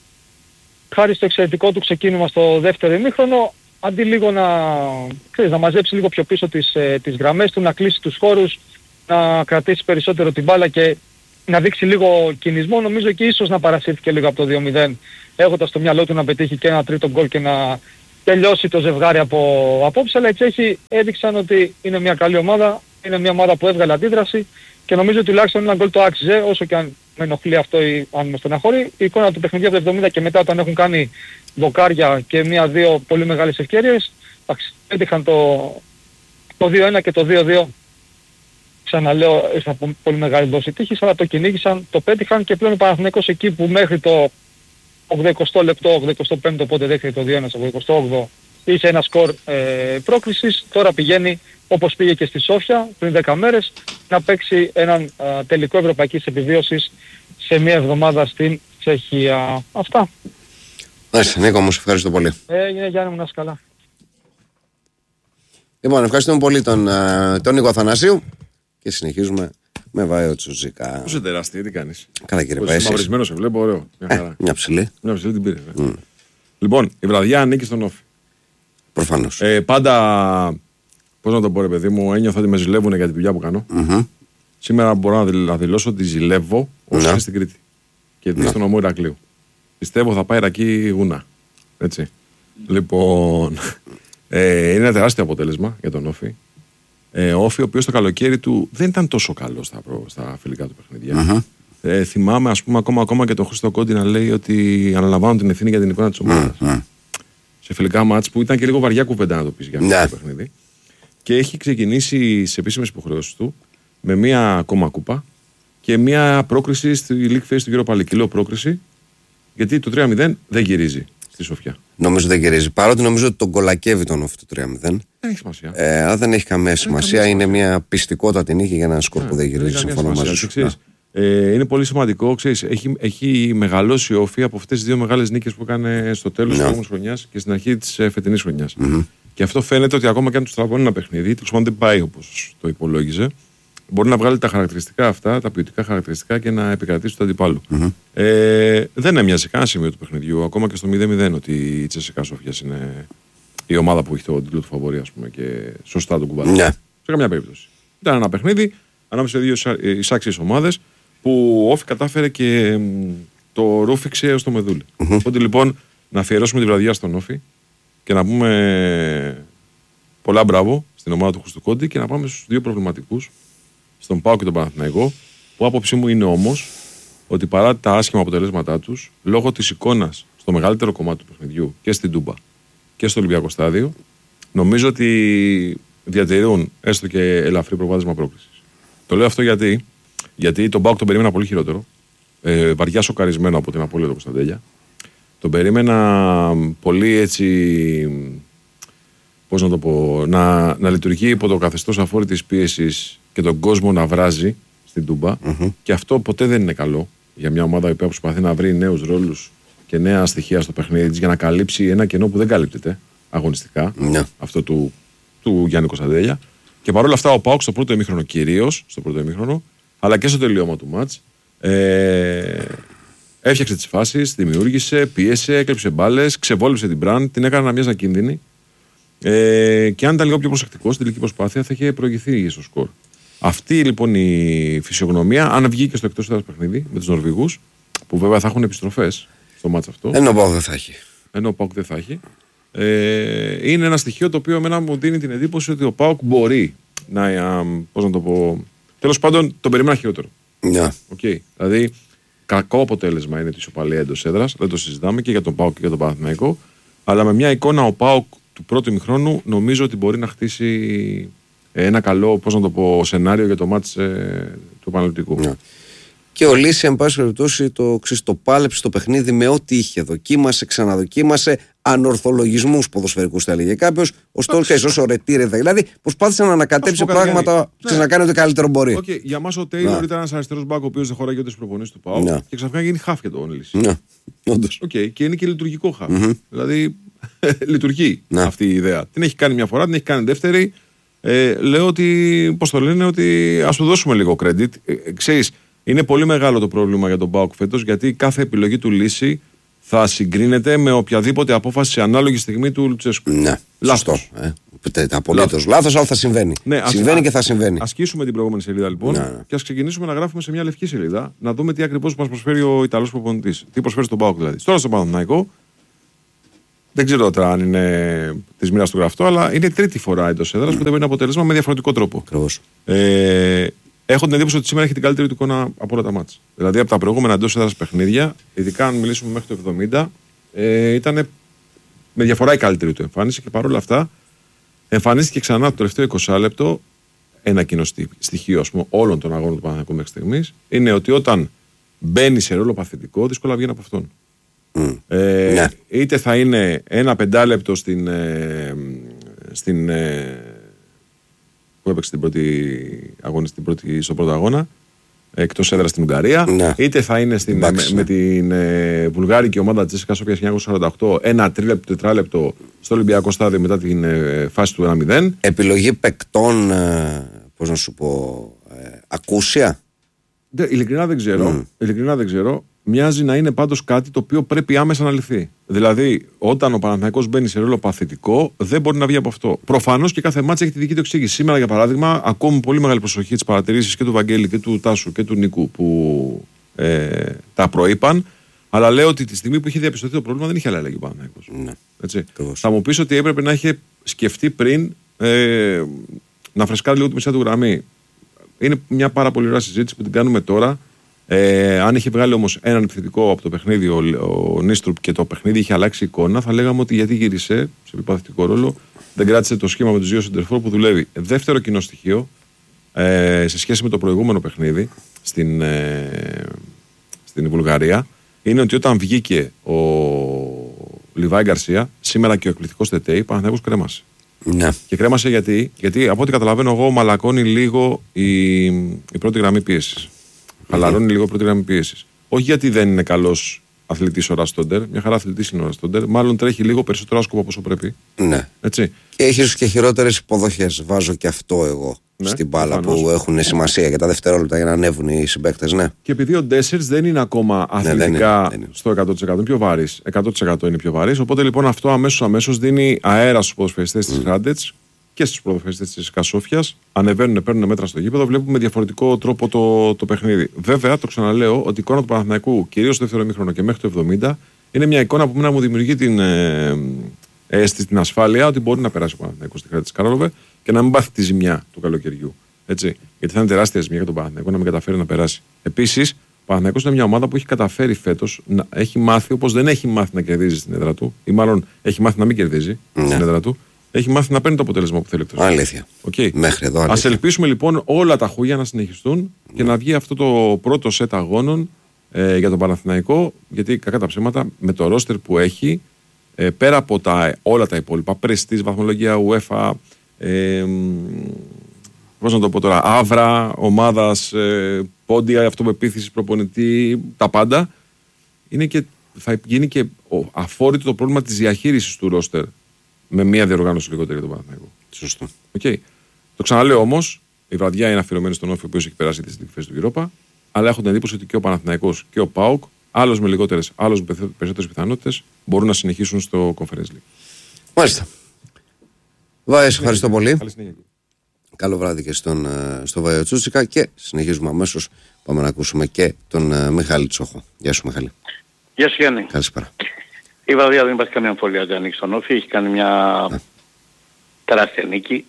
χάρη στο εξαιρετικό του ξεκίνημα στο δεύτερο ημίχρονο, αντί λίγο να, ξέρεις, να μαζέψει λίγο πιο πίσω τις, ε, τις γραμμές του, να κλείσει τους χώρους, να κρατήσει περισσότερο την μπάλα και να δείξει λίγο κινησμό, νομίζω και ίσως να παρασύρθηκε λίγο από το δύο μηδέν, έχοντας στο μυαλό του να πετύχει και ένα τρίτο γκολ και να τελειώσει το ζευγάρι από απόψε, αλλά οι Τσέχοι έδειξαν ότι είναι μια καλή ομάδα, είναι μια ομάδα που έβγαλε αντίδραση και νομίζω τουλάχιστον ένα γκολ το άξιζε, όσο και αν με ενοχλεί αυτό ή αν με στεναχωρεί. Η εικόνα του παιχνιδιού από το εβδομήντα και μετά, όταν έχουν κάνει δοκάρια και μία-δύο πολύ μεγάλες ευκαιρίες, έτυχαν το, το δύο ένα και το δύο δύο. Ξαναλέω, ήρθα από πολύ μεγάλη δόση τύχης, αλλά το κυνήγησαν, το πέτυχαν και πλέον ο Παναθηναϊκός εκεί που μέχρι το ογδοηκοστό λεπτό, ογδοηκοστό πέμπτο, οπότε δέχεται το δύο ένα, στο ογδοηκοστό όγδοο είχε ένα σκορ ε, πρόκρισης. Τώρα πηγαίνει, όπως πήγε και στη Σόφια πριν δέκα μέρες, να παίξει έναν α, τελικό ευρωπαϊκής επιβίωσης σε μία εβδομάδα στην Τσεχία. Αυτά. Μάλιστα, Νίκο, όμως ευχαριστώ πολύ. Έγινε, Γιάννη μου, να είσαι καλά. Λοιπόν, ευχαριστούμε πολύ τον, τον Νίκο Αθανασίου και συνεχίζουμε με Βάιο Τσουζίκα. Πώς είναι τεράστια, τι κάνεις? Καλά, κύριε Παΐση. Μαυρισμένο σε βλέπω, ωραίο. Μια χαρά. Ε, μια ψηλή. Μια ψηλή την πήρε. Mm. Λοιπόν, η βραδιά ανήκει στον Όφη. Προφανώς. Ε, πάντα, πώς να το πω, ρε παιδί μου, ένιωθα ότι με ζηλεύουν για τη δουλειά που κάνω. Mm-hmm. Σήμερα μπορώ να δηλώσω ότι ζηλεύω όσο είναι στην Κρήτη. Και δει στον νομό Ηρακλείου. Πιστεύω θα πάει Ρακή γουνά. Έτσι. Λοιπόν, ε, είναι ένα τεράστιο αποτέλεσμα για τον Όφη. Ε, ο Όφη, ο οποίος το καλοκαίρι του δεν ήταν τόσο καλό στα, προ, στα φιλικά του παιχνίδια. Mm-hmm. Ε, θυμάμαι, ας πούμε, ακόμα, ακόμα και τον Χρήστο Κόντι να λέει ότι αναλαμβάνω την ευθύνη για την εικόνα της ομάδας. Mm-hmm. Σε φιλικά μάτς που ήταν και λίγο βαριά κουβέντα να το πεις για αυτό yeah. το παιχνίδι. Και έχει ξεκινήσει στις επίσημες υποχρεώσεις του με μία ακόμα κούπα και μία πρόκριση στη League Phase του Europa League. Λέω πρόκριση, γιατί το τρία μηδέν δεν γυρίζει στη Σοφιά. Νομίζω δεν γυρίζει. Παρότι νομίζω ότι τον κολακεύει τον Όφη το τρία μηδέν. Δεν έχει σημασία. Ε, αλλά δεν έχει καμία σημασία. Είναι μια πιστικότητα την είχε για έναν σκορ που δεν γυρίζει. Συμφωνώ μαζί σου. Ε, είναι πολύ σημαντικό. Ξέρεις, έχει, έχει μεγαλώσει ο Όφη από αυτές τις δύο μεγάλες νίκες που έκανε στο τέλος της προηγούμενης χρονιάς και στην αρχή της φετινής χρονιάς. Mm-hmm. Και αυτό φαίνεται ότι ακόμα και αν του τραβώνει ένα παιχνίδι, τέλος πάντων δεν πάει όπως το υπολόγιζε, μπορεί να βγάλει τα χαρακτηριστικά αυτά, τα ποιοτικά χαρακτηριστικά και να επικρατήσει του αντιπάλου. Mm-hmm. Ε, δεν έμοιαζε κανένα σημείο του παιχνιδιού, ακόμα και στο μηδέν μηδέν, ότι η Τσέσικα Σόφιας είναι η ομάδα που έχει το τίτλο του φαβορί, ας πούμε, και σωστά τον κουβαλάει. Yeah. Σε καμιά περίπτωση. Ήταν ένα παιχνίδι ανάμεσα σε δύο εισάξιες ομάδες που ο Όφη κατάφερε και το ρούφηξε έως το μεδούλι. Mm-hmm. Οπότε λοιπόν να αφιερώσουμε τη βραδιά στον Όφη και να πούμε πολλά μπράβο στην ομάδα του Χριστοκόντη και να πάμε στους δύο προβληματικούς, στον ΠΑΟΚ και τον Παναθηναϊκό, που άποψή μου είναι όμως ότι παρά τα άσχημα αποτελέσματά τους, λόγω της εικόνας στο μεγαλύτερο κομμάτι του παιχνιδιού και στην Τούμπα και στο Ολυμπιακό Στάδιο, νομίζω ότι διατηρούν έστω και ελαφρύ προβάδισμα πρόκρισης. Το λέω αυτό γιατί, γιατί τον ΠΑΟΚ τον περίμενα πολύ χειρότερο, ε, βαριά σοκαρισμένο από την απώλεια του Κωνσταντέλια. Τον περίμενα πολύ έτσι, πώς να το πω, να, να λειτουργεί υπό το καθεστώς αφόρητης πίεσης και τον κόσμο να βράζει στην Τούμπα. Mm-hmm. Και αυτό ποτέ δεν είναι καλό για μια ομάδα που προσπαθεί να βρει νέους ρόλους και νέα στοιχεία στο παιχνίδι της για να καλύψει ένα κενό που δεν καλύπτεται αγωνιστικά, mm-hmm. αυτό του, του Γιάννη Κωνσταντέλια. Και παρόλα αυτά ο ΠΑΟΚ στο πρώτο ημίχρονο, κυρίως στο πρώτο ημίχρονο, αλλά και στο τελείωμα του μάτς, ε, έφτιαξε τις φάσεις, δημιούργησε, πίεσε, έκλεψε μπάλες, ξεβόλυψε την Μπραν, την έκανε να μοιάζει ακίνδυνη. Ε, και αν ήταν λίγο πιο προσεκτικό στην τελική προσπάθεια, θα είχε προηγηθεί στο σκορ. Αυτή λοιπόν η φυσιογνωμία, αν βγει και στο εκτός έδρας παιχνίδι με τους Νορβηγούς, που βέβαια θα έχουν επιστροφές στο μάτς αυτό. Ενώ ο ΠΑΟΚ δεν θα έχει. Ενώ ο ΠΑΟΚ δεν θα έχει. Ε, είναι ένα στοιχείο το οποίο εμένα μου δίνει την εντύπωση ότι ο ΠΑΟΚ μπορεί να. Πώς να το πω. Τέλος πάντων, τον περίμενα χειρότερο. Ναι. Okay. Δηλαδή, κακό αποτέλεσμα είναι τη ισοπαλία εντός έδρας, δεν το συζητάμε και για τον ΠΑΟΚ και για τον Παναθηναϊκό. Αλλά με μια εικόνα ο ΠΑΟΚ του πρώτου ημιχρόνου νομίζω ότι μπορεί να χτίσει ένα καλό, πώς να το πω, σενάριο για το μάτς ε, του Παναθηναϊκού. Yeah. Και ο Λύση, εν πάση περιπτώσει, το, το πάλεψε το παιχνίδι με ό,τι είχε. Δοκίμασε, ξαναδοκίμασε, ανορθολογισμούς ποδοσφαιρικούς θα έλεγε κάποιος. Ο Στόλκα ίσως ο Ρετήρε, δηλαδή προσπάθησε να ανακατέψει πράγματα και ναι. να κάνει ό,τι καλύτερο μπορεί. Okay. Για μας ο Τέιλορ yeah. ήταν ένας αριστερός μπακ ο οποίος δεν χωράγει ούτε στις προπονήσεις του ΠΑΟΚ yeah. και ξαφνικά γίνει χαφ για τον Λύση. Ναι, όντως. Okay. Και είναι και λειτουργικό χαφ. Mm-hmm. Δηλαδή λειτουργεί ναι. αυτή η ιδέα. Την έχει κάνει μια φορά, την έχει κάνει δεύτερη. Ε, λέω ότι, πώς το λένε, ότι ας του δώσουμε λίγο credit. Ε, ξέρεις, είναι πολύ μεγάλο το πρόβλημα για τον ΠΑΟΚ φέτος, γιατί κάθε επιλογή του Λύση θα συγκρίνεται με οποιαδήποτε απόφαση σε ανάλογη στιγμή του Λουτσέσκου. Ναι, λάθος. σωστό. Ε. Απολύτως λάθος, αλλά θα συμβαίνει. Ναι, συμβαίνει ας, και θα συμβαίνει. Ασκήσουμε την προηγούμενη σελίδα λοιπόν, ναι, και ας ξεκινήσουμε να γράφουμε σε μια λευκή σελίδα, να δούμε τι ακριβώς μας προσφέρει ο Ιταλός προπονητής. Τι προσφέρει στον ΠΑΟΚ δηλαδή. Τώρα στον Παναθηναϊκό, δεν ξέρω τώρα αν είναι τη μοίρα του γραφτό, αλλά είναι τρίτη φορά εντός έδρας mm. που δεν παίρνει αποτέλεσμα με διαφορετικό τρόπο. Ακριβώς. Ε, έχω την εντύπωση ότι σήμερα έχει την καλύτερη του εικόνα από όλα τα μάτς. Δηλαδή από τα προηγούμενα εντός έδρας παιχνίδια, ειδικά αν μιλήσουμε μέχρι το εβδομήντα, ε, ήταν με διαφορά η καλύτερη του εμφάνιση και παρόλα αυτά εμφανίστηκε ξανά το τελευταίο είκοσι λεπτό. Ένα κοινό στοιχείο ας πούμε, όλων των αγώνων του Παναθηναϊκού μέχρι στιγμής είναι ότι όταν μπαίνει σε ρόλο παθητικό, δύσκολα βγαίνει από αυτόν. Mm. Ε, ναι. Είτε θα είναι ένα πεντάλεπτο στην, ε, στην, ε, που έπαιξε την πρώτη αγώνα, στην πρώτη, στον πρώτο αγώνα, εκτός έδρας στην Ουγγαρία, ναι. είτε θα είναι στην, με, με την ε, βουλγάρικη ομάδα της Τσέσικα Σόφια χίλια εννιακόσια σαράντα οκτώ, ένα τρίλεπτο, τετράλεπτο στο Ολυμπιακό στάδιο μετά την ε, φάση του ένα μηδέν. Επιλογή παικτών, ε, πώς να σου πω, ε, ακούσια. Δε, ειλικρινά δεν ξέρω. Mm. Ειλικρινά δεν ξέρω. Μοιάζει να είναι πάντως κάτι το οποίο πρέπει άμεσα να λυθεί. Δηλαδή, όταν ο Παναθηναϊκός μπαίνει σε ρόλο παθητικό, δεν μπορεί να βγει από αυτό. Προφανώς και κάθε μάτσα έχει τη δική του εξήγηση. Σήμερα, για παράδειγμα, ακούω με πολύ μεγάλη προσοχή τις παρατηρήσεις και του Βαγγέλη και του Τάσου και του Νίκου που ε, τα προείπαν. Αλλά λέω ότι τη στιγμή που είχε διαπιστωθεί το πρόβλημα δεν είχε αλλαγή ο Παναθηναϊκός. Ναι. Έτσι. Θα μου πεις ότι έπρεπε να είχε σκεφτεί πριν ε, να φρεσκάρει λίγο τη μεσαία του γραμμή. Είναι μια πάρα πολύ ωραία συζήτηση που την κάνουμε τώρα. Ε, αν είχε βγάλει όμως έναν επιθετικό από το παιχνίδι ο, ο Νίστρουπ και το παιχνίδι είχε αλλάξει εικόνα, θα λέγαμε ότι γιατί γύρισε σε επιπαθητικό ρόλο, δεν κράτησε το σχήμα με τους δύο σεντερφόρ που δουλεύει. Δεύτερο κοινό στοιχείο, ε, σε σχέση με το προηγούμενο παιχνίδι στην, ε, στην Βουλγαρία, είναι ότι όταν βγήκε ο Λιβάη Γκαρσία, σήμερα και ο εκπληκτικός Τετέι, ο Παναθηναϊκός κρέμασε. Ναι. Και κρέμασε γιατί, γιατί από ό,τι καταλαβαίνω εγώ, μαλακώνει λίγο η, η πρώτη γραμμή πίεσης. Χαλαρώνει λίγο πρώτη γραμμή πίεσης. Όχι γιατί δεν είναι καλός αθλητής ο Ραστόντερ, μια χαρά αθλητής είναι ο Ραστόντερ, μάλλον τρέχει λίγο περισσότερο άσκοπο από όσο πρέπει. Ναι. Έτσι. Και έχει και χειρότερες υποδοχές. Βάζω και αυτό εγώ ναι, στην μπάλα που έχουν σημασία για τα δευτερόλεπτα για να ανέβουν οι συμπαίκτες. Ναι. Και επειδή ο Ντέσσερς δεν είναι ακόμα αθλητικά ναι, δεν είναι, δεν είναι. στο εκατό τοις εκατό, είναι πιο βαρύς. εκατό τοις εκατό είναι πιο βαρύς. Οπότε λοιπόν αυτό αμέσως αμέσως δίνει αέρα στους ποδοσφαιριστές της Ράντετς και στους ποδοσφαιριστές της Κασόφιας. Ανεβαίνουν, παίρνουν μέτρα στο γήπεδο, βλέπουμε με διαφορετικό τρόπο το, το παιχνίδι. Βέβαια, το ξαναλέω ότι η εικόνα του Παναθηναϊκού, κυρίως στο δεύτερο ημίχρονο και μέχρι το εβδομήντα, είναι μια εικόνα που μένα μου δημιουργεί την ε, αίσθηση, την ασφάλεια ότι μπορεί να περάσει ο Παναθηναϊκός στη Χρήτη της Καρόλοβε και να μην πάθει τη ζημιά του καλοκαιριού. Έτσι. Γιατί θα είναι τεράστια ζημιά για τον Παναθηναϊκό να μην καταφέρει να περάσει. Επίσης, ο Παναθηναϊκός είναι μια ομάδα που έχει καταφέρει φέτος να έχει μάθει, όπως δεν έχει μάθει να κερδίζει στην έδρα του, ή μάλλον έχει μάθει να μην κερδίζει ναι. στην έδρα του, έχει μάθει να παίρνει το αποτέλεσμα που θέλει. Αλήθεια. Okay. Μέχρι εδώ. Αλήθεια. Ας ελπίσουμε λοιπόν όλα τα χούγια να συνεχιστούν mm. και να βγει αυτό το πρώτο σετ αγώνων ε, για τον Παναθηναϊκό. Γιατί κακά τα ψέματα με το ρόστερ που έχει, ε, πέρα από τα, όλα τα υπόλοιπα, πρεστής, βαθμολογία UEFA, ε, πώς να το πω τώρα, άβρα, ομάδας, ε, πόντια, αυτοπεποίθηση, προπονητή, τα πάντα, είναι και, θα γίνει και αφόρητο το πρόβλημα της διαχείρισης του ρόστερ. Με μία διοργάνωση λιγότερη για τον Παναθηναϊκό. Σωστό. Okay. Το ξαναλέω όμως, η βραδιά είναι αφιερωμένη στον Όφη, ο οποίος έχει περάσει τις διεκφέσεις του Europa, αλλά έχω την εντύπωση ότι και ο Παναθηναϊκός και ο ΠΑΟΚ, άλλος με λιγότερες, άλλος με περισσότερες πιθανότητες, μπορούν να συνεχίσουν στο Conference League. Μάλιστα. Βάη, ευχαριστώ πολύ. Καλή Καλό βράδυ και στον, στο Βάιο Τσούτσικα και συνεχίζουμε αμέσως. Πάμε να ακούσουμε και τον uh, Μιχάλη Τσόχο. Γεια σου, Μιχάλη. Γεια σου, Γιάννη. Καλησπέρα. Η βραδιά δεν υπάρχει καμία αμφιβολία ότι ανοίξει τον Όφη. Έχει κάνει μια ναι. τεράστια νίκη.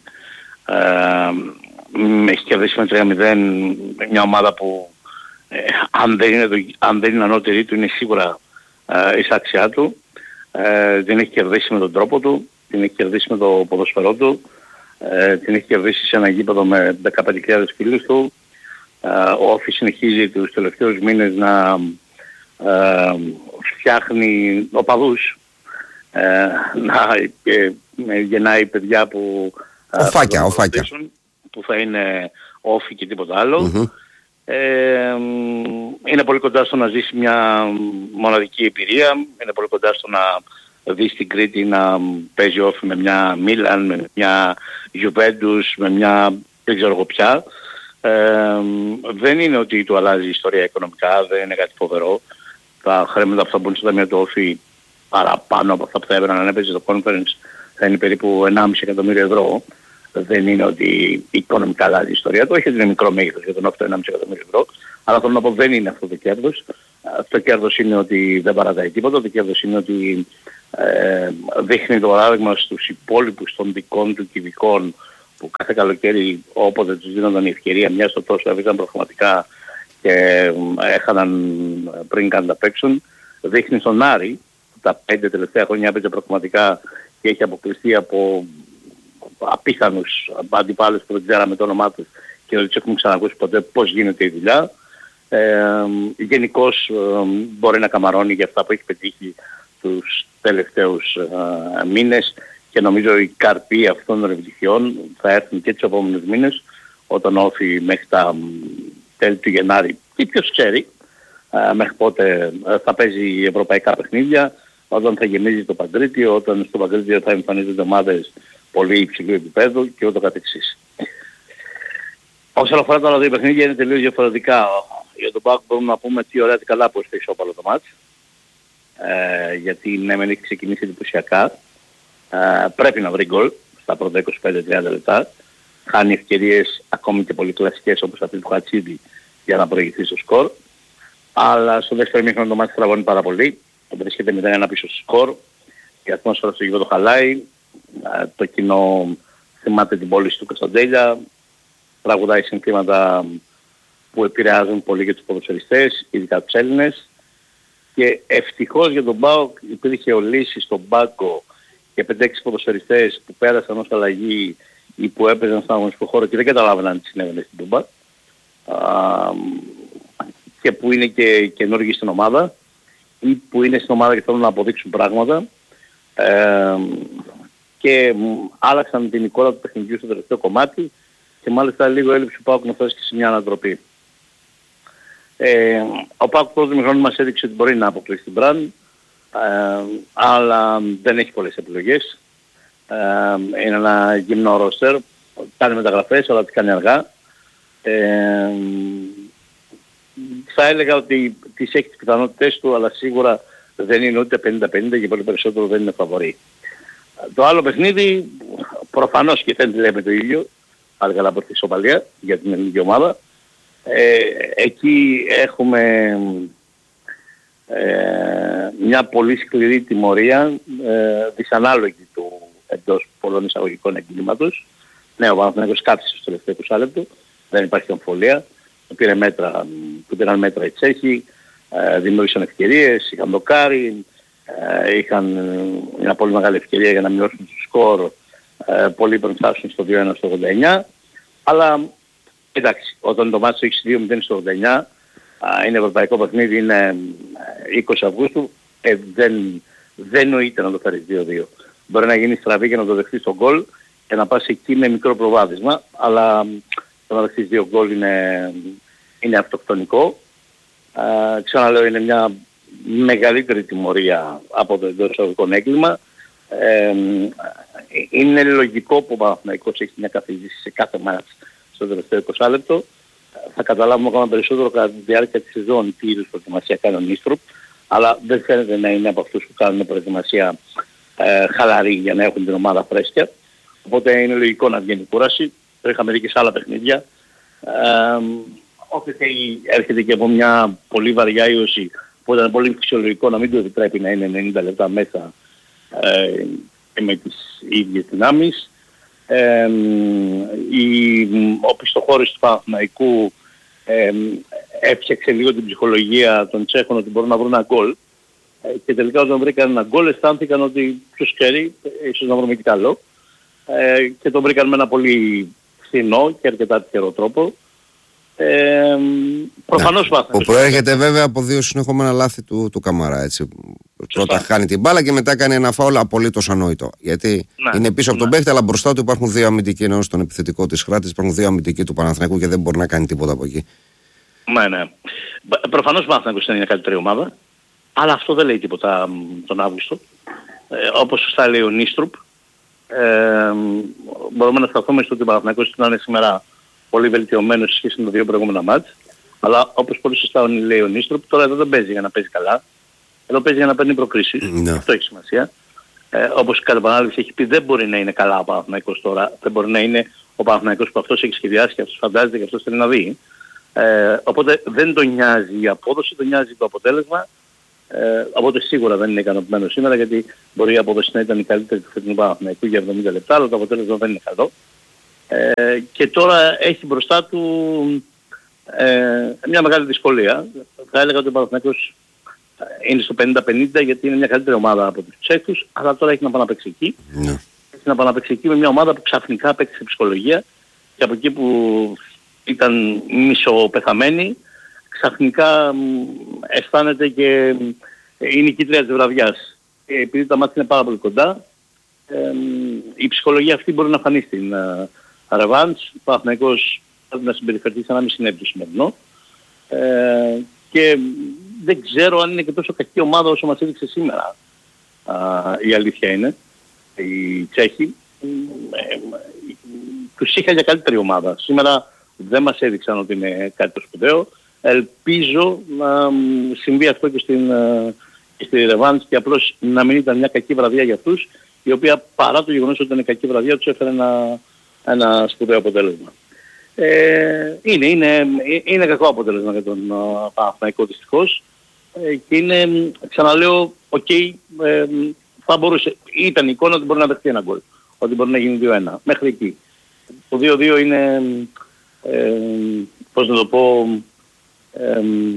Ε, έχει κερδίσει με τρία μηδέν μια ομάδα που ε, αν, δεν είναι το, αν δεν είναι ανώτερη του είναι σίγουρα ε, η σάξιά του. Ε, την έχει κερδίσει με τον τρόπο του, την έχει κερδίσει με το ποδοσφαιρό του, ε, την έχει κερδίσει σε ένα γήπεδο με δεκαπέντε χιλιάδες φίλους του. Ε, ο Όφη συνεχίζει τους τελευταίους μήνες να ε, φτιάχνει οπαδούς, ε, να ε, ε, γεννάει παιδιά που οφάκια, θα, οφάκια. που θα είναι Όφη και τίποτα άλλο. Mm-hmm. Ε, είναι πολύ κοντά στο να ζήσει μια μοναδική εμπειρία, είναι πολύ κοντά στο να δει στην Κρήτη να παίζει Όφη με μια Μίλαν, με μια Γιουβέντους, με μια δεν ξέρω εγώ ποια. Ε, δεν είναι ότι του αλλάζει η ιστορία οικονομικά, δεν είναι κάτι φοβερό. τα χρήματα που θα μπουν στο ταμείο του Όφη παραπάνω από αυτά που θα έπαιρναν αν έπαιζε το conference θα είναι περίπου ενάμιση εκατομμύριο ευρώ. Δεν είναι ότι οικονομικά αλλάζει η ιστορία του, όχι ότι είναι μικρό μέγεθος για τον Όφη το ενάμιση εκατομμύριο ευρώ, αλλά θέλω να πω δεν είναι αυτό το κέρδος. Το κέρδος είναι ότι δεν παρατάει τίποτα, το κέρδος είναι ότι ε, δείχνει το παράδειγμα στους υπόλοιπους των δικών του κυβικών που κάθε καλοκαίρι όποτε τους δίνονταν η ευκαιρία μια στο τόσο έβγαζαν προγραμματικά και έχαναν πριν καν τα παίξουν. Δείχνει στον Άρη που τα πέντε τελευταία χρόνια έπαιζε προγραμματικά και έχει αποκλειστεί από απίθανους αντιπάλους που δεν ξέραμε το όνομά τους και δεν τους έχουμε ξανακούσει ποτέ πώς γίνεται η δουλειά. Ε, γενικώς ε, μπορεί να καμαρώνει για αυτά που έχει πετύχει τους τελευταίους ε, μήνες και νομίζω οι καρποί αυτών των επιτυχιών θα έρθουν και τους επόμενους μήνες όταν Όφη μέχρι τα τέλη του Γενάρη και ποιος ξέρει ε, μέχρι πότε ε, θα παίζει ευρωπαϊκά παιχνίδια, όταν θα γεμίζει το Παγκρίτιο, όταν στο Παγκρίτιο θα εμφανίζονται ομάδες πολύ υψηλού επίπεδου και ούτω καθεξής. Όσον αφορά τα άλλα δύο παιχνίδια είναι τελείως διαφορετικά. Για τον ΠΑΟΚ μπορούμε να πούμε τι ωραία τι καλά που έχει ισόπαλο το μάτς. Ε, γιατί ναι μεν έχει ξεκινήσει εντυπωσιακά. Ε, πρέπει να βρει γκολ στα πρώτα είκοσι πέντε με τριάντα λεπτά. Χάνει ευκαιρίες ακόμη και πολύ κλασικές όπως αυτή του Χατσίδη για να προηγηθεί στο σκορ. Αλλά στο δεύτερο ημίχρονο το μάτς τραβώνει πάρα πολύ. Βρίσκεται μηδέν ένα πίσω στο σκορ. Η ατμόσφαιρα στο γήπεδο χαλάει. Ε, το κοινό θυμάται την πόλη του Κωνσταντέλια. Τραγουδάει συνθήματα που επηρεάζουν πολύ και τους ποδοσφαιριστές, ειδικά τους Έλληνες. Και ευτυχώς για τον ΠΑΟΚ υπήρχε ο Λύσης στον πάγκο και πέντε έξι ποδοσφαιριστές που πέρασαν ως αλλαγή ή που έπαιζαν στον αγωνιστικό χώρο και δεν καταλάβαιναν τι συνέβαινε στην Τούμπα. Και που είναι και καινούργοι στην ομάδα ή που είναι στην ομάδα και θέλουν να αποδείξουν πράγματα. Ε, και άλλαξαν την εικόνα του παιχνιδιού στο τελευταίο κομμάτι και μάλιστα λίγο έλειψε ο ΠΑΟΚ να φτάσει και σε μια ανατροπή. Ε, ο ΠΑΟΚ πρώτο μηχρόνου μας έδειξε ότι μπορεί να αποκλείσει την Μπραν, ε, αλλά δεν έχει πολλές επιλογές. Ε, είναι ένα γυμνό ρόστερ, κάνει μεταγραφές αλλά τις κάνει αργά. Ε, θα έλεγα ότι τις έχει τις πιθανότητες του, αλλά σίγουρα δεν είναι ούτε πενήντα πενήντα και πολύ περισσότερο δεν είναι φαβορί. Το άλλο παιχνίδι προφανώς και δεν λέμε το ίδιο, αλλά καλά από τη ισοπαλία για την ελληνική ομάδα. Ε, εκεί έχουμε ε, μια πολύ σκληρή τιμωρία, ε, δυσανάλογη του εντός πολλών εισαγωγικών εγκλήματος. Ναι, ο Παναθηναϊκός κάθισε στο τελευταίο είκοσι λεπτό, δεν υπάρχει αμφιβολία. Πήρε μέτρα, που πήραν μέτρα οι Τσέχοι, ε, δημιούργησαν ευκαιρίες, είχαν δοκάρει, ε, είχαν μια πολύ μεγάλη ευκαιρία για να μειώσουν το σκορ, ε, πολύ πριν φτάσουν στο δύο ένα στο ογδόντα εννιά, αλλά εντάξει, όταν το μάτσο έχει δύο μηδέν στο ογδόντα εννιά, α, είναι ευρωπαϊκό παιχνίδι, είναι είκοσι Αυγούστου, ε, δεν, δεν νοείται να το φέρεις δύο δύο. Μπορεί να γίνει στραβή και να το δεχτείς τον γκολ και να πας εκεί με μικρό προβάδισμα, αλλά το να δεχτείς δύο γκολ είναι, είναι αυτοκτονικό. Α, ξαναλέω, είναι μια μεγαλύτερη τιμωρία από το εντός εισαγωγικών έγκλημα. Ε, είναι λογικό που ο Παναθηναϊκός έχει μια καθηγήτηση σε κάθε μάτς στο τελευταίο είκοσι λεπτό. Θα καταλάβουμε ακόμα περισσότερο κατά τη διάρκεια της σεζόν τι είδους προετοιμασία κάνει ο Νίστροπ, αλλά δεν φαίνεται να είναι από αυτούς που κάνουν προετοιμασία ε, χαλαρή για να έχουν την ομάδα φρέσκια. Οπότε είναι λογικό να βγαίνει κούραση. Το είχαμε δει και σε άλλα παιχνίδια. Ε, Όποιος έρχεται και από μια πολύ βαριά ίωση που ήταν πολύ φυσιολογικό να μην του επιτρέπει να είναι ενενήντα λεπτά μέσα ε, και με τις ίδιες δυνάμεις. Ε, η, ο πιστοχώρης του Παναθηναϊκού ε, έφτιαξε λίγο την ψυχολογία των Τσέχων ότι μπορούν να βρουν ένα γκολ ε, και τελικά όταν βρήκαν ένα γκολ αισθάνθηκαν ότι ποιος ξέρει, ίσως να βρούμε και καλό ε, και τον βρήκαν με ένα πολύ φθηνό και αρκετά τυχερό τρόπο. Ε, προφανώς ναι, που προέρχεται βέβαια από δύο συνεχόμενα λάθη του, του Καμαρά, έτσι. Πρώτα χάνει την μπάλα και μετά κάνει ένα φάουλ απολύτως ανόητο. Γιατί ναι, είναι πίσω από τον ναι. παίχτη, αλλά μπροστά του υπάρχουν δύο αμυντικοί, ενώ στον επιθετικό της Χράτης υπάρχουν δύο αμυντικοί του Παναθηναϊκού και δεν μπορεί να κάνει τίποτα από εκεί. Ναι, ναι. Προφανώς ο Παναθηναϊκός είναι μια καλύτερη ομάδα, αλλά αυτό δεν λέει τίποτα τον Αύγουστο. Ε, όπως σωστά λέει ο Νίστρουπ, ε, μπορούμε να σταθούμε στο ότι ο Παναθηναϊκός είναι σήμερα πολύ βελτιωμένος σε σχέση με τα δύο προηγούμενα μάτς. Αλλά όπως πολύ σωστά λέει ο Νίστροπ, τώρα εδώ δεν παίζει για να παίζει καλά. Εδώ παίζει για να παίρνει προκρίσεις. Ναι. Αυτό έχει σημασία. Ε, όπως κατά επανάληψη έχει πει, δεν μπορεί να είναι καλά ο Παναθηναϊκός τώρα. Δεν μπορεί να είναι ο Παναθηναϊκός που αυτός έχει σχεδιάσει και αυτός φαντάζεται και αυτός θέλει να δει. Ε, οπότε δεν τον νοιάζει η απόδοση, τον νοιάζει το αποτέλεσμα. Ε, οπότε σίγουρα δεν είναι ικανοποιημένο σήμερα, γιατί μπορεί η απόδοση να ήταν η καλύτερη του φετινού Παναθηναϊκού για εβδομήντα λεπτά, αλλά το αποτέλεσμα δεν είναι καλό. Ε, και τώρα έχει μπροστά του ε, μια μεγάλη δυσκολία. Θα έλεγα ότι ο Παναθηναϊκός είναι στο πενήντα πενήντα, γιατί είναι μια καλύτερη ομάδα από τους Τσέχους, αλλά τώρα έχει να πάει να παίξει εκεί. Ναι. Έχει να πάει να παίξει εκεί με μια ομάδα που ξαφνικά παίξει ψυχολογία, και από εκεί που ήταν μισοπεθαμένη, ξαφνικά αισθάνεται και είναι η νικήτρια της βραδιάς. Και επειδή τα μάτια είναι πάρα πολύ κοντά, ε, η ψυχολογία αυτή μπορεί να φανεί στην uh, ρεβάνς. Ο Παναθηναϊκός πρέπει να συμπεριφερθεί σαν να μην συνέβη το σημερινό. Ε, και δεν ξέρω αν είναι και τόσο κακή ομάδα όσο μας έδειξε σήμερα. Uh, η αλήθεια είναι. Οι Τσέχοι ε, τους είχα για καλύτερη ομάδα. Σήμερα δεν μας έδειξαν ότι είναι κάτι το σπουδαίο. Ελπίζω να συμβεί αυτό και στην, και στη ρεβάνς, και απλώς να μην ήταν μια κακή βραδιά για αυτούς, η οποία παρά το γεγονός ότι ήταν κακή βραδιά τους έφερε ένα, ένα σπουδαίο αποτέλεσμα. Ε, είναι, είναι, είναι κακό αποτέλεσμα για τον uh, Παναθηναϊκό δυστυχώς, ε, και είναι, ξαναλέω, οκ, okay, ε, θα μπορούσε, ήταν η εικόνα ότι μπορεί να δεχτεί ένα γκολ, ότι μπορεί να γίνει δύο ένα, μέχρι εκεί. Το δύο δύο είναι, ε, πώς να το πω, ε,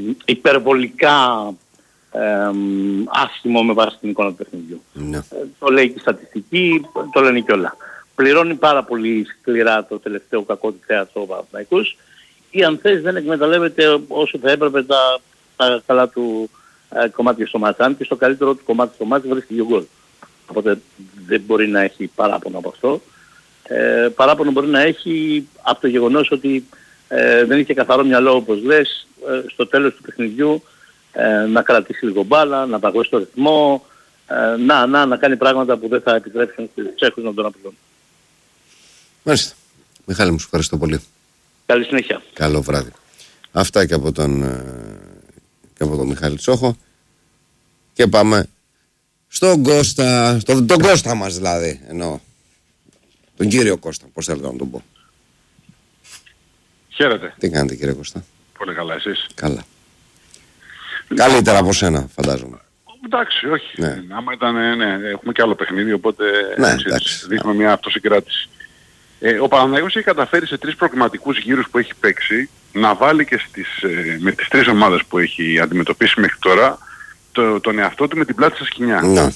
υπερβολικά ε, άσχημο με βάση την εικόνα του παιχνιδιού. Ναι. Ε, το λέει και η στατιστική, το λένε και όλα. Πληρώνει πάρα πολύ σκληρά το τελευταίο κακό του θέατρο ο Παναθηναϊκός, ή αν θες δεν εκμεταλλεύεται όσο θα έπρεπε τα, τα καλά του ε, κομμάτια στο μάτι. Αν και στο καλύτερο του κομμάτι στο μάτι βρίσκει δύο γκολ. Οπότε δεν μπορεί να έχει παράπονο από αυτό. Ε, παράπονο μπορεί να έχει από το γεγονός ότι ε, δεν είχε καθαρό μυαλό, όπως λες, ε, στο τέλος του παιχνιδιού ε, να κρατήσει λίγο μπάλα, να παγώσει το ρυθμό, ε, να, να, να κάνει πράγματα που δεν θα επιτρέψουν στους Τσέχους να τον απειλούν. Μάλιστα. Μιχάλη, μου σου ευχαριστώ πολύ. Καλή συνέχεια. Καλό βράδυ. Αυτά και από τον, και από τον Μιχάλη Τσόχο. Και πάμε στον Κώστα, στον, τον Κώστα μας δηλαδή, εννοώ. Τον κύριο Κώστα, πώς θέλετε να τον πω. Χαίρετε. Τι κάνετε κύριε Κώστα? Πολύ καλά, εσείς? Καλά. Καλύτερα από σένα, φαντάζομαι. Εντάξει, όχι. Ναι. Άμα ήταν, ναι, έχουμε και άλλο παιχνίδι, οπότε ναι, έτσι, δείχνουμε μια αυτοσυγκράτηση. Ε, ο Παναθηναϊκός έχει καταφέρει σε τρεις προκριματικούς γύρους που έχει παίξει να βάλει και στις, ε, με τις τρεις ομάδες που έχει αντιμετωπίσει μέχρι τώρα το, τον εαυτό του με την πλάτη στα σκοινιά. Ναι.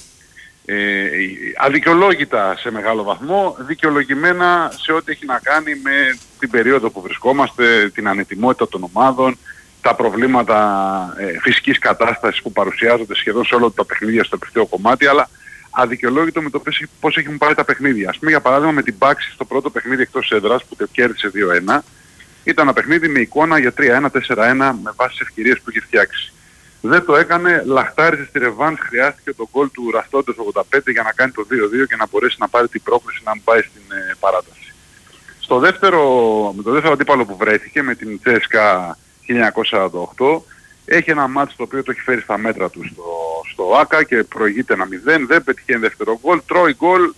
Ε, αδικαιολόγητα σε μεγάλο βαθμό, δικαιολογημένα σε ό,τι έχει να κάνει με την περίοδο που βρισκόμαστε, την ανετοιμότητα των ομάδων, τα προβλήματα ε, φυσικής κατάστασης που παρουσιάζονται σχεδόν σε όλα τα παιχνίδια στο τελευταίο κομμάτι, αλλά αδικαιολόγητο με το πώς έχουν πάει τα παιχνίδια. Ας πούμε για παράδειγμα με την Πάξη στο πρώτο παιχνίδι εκτός έδρας που κέρδισε δύο ένα, ήταν ένα παιχνίδι με εικόνα για τρία ένα, τέσσερα ένα με βάση τις ευκαιρίες που είχε φτιάξει. Δεν το έκανε, λαχτάριζε στη ρεβάνς, χρειάστηκε τον γκολ του Ραστόντος ογδόντα πέντε για να κάνει το δύο δύο και να μπορέσει να πάρει την πρόκληση να πάει στην ε, παράταση. Στο δεύτερο, με το δεύτερο αντίπαλο που βρέθηκε με την Τσέσκα χίλια εννιακόσια σαράντα οκτώ, έχει ένα μάτς το οποίο το έχει φέρει στα μέτρα του στο, στο ΆΚΑ και προηγείται ένα μηδέν, δεν πετυχαίνει δεύτερο γκολ, τρώει γκολ,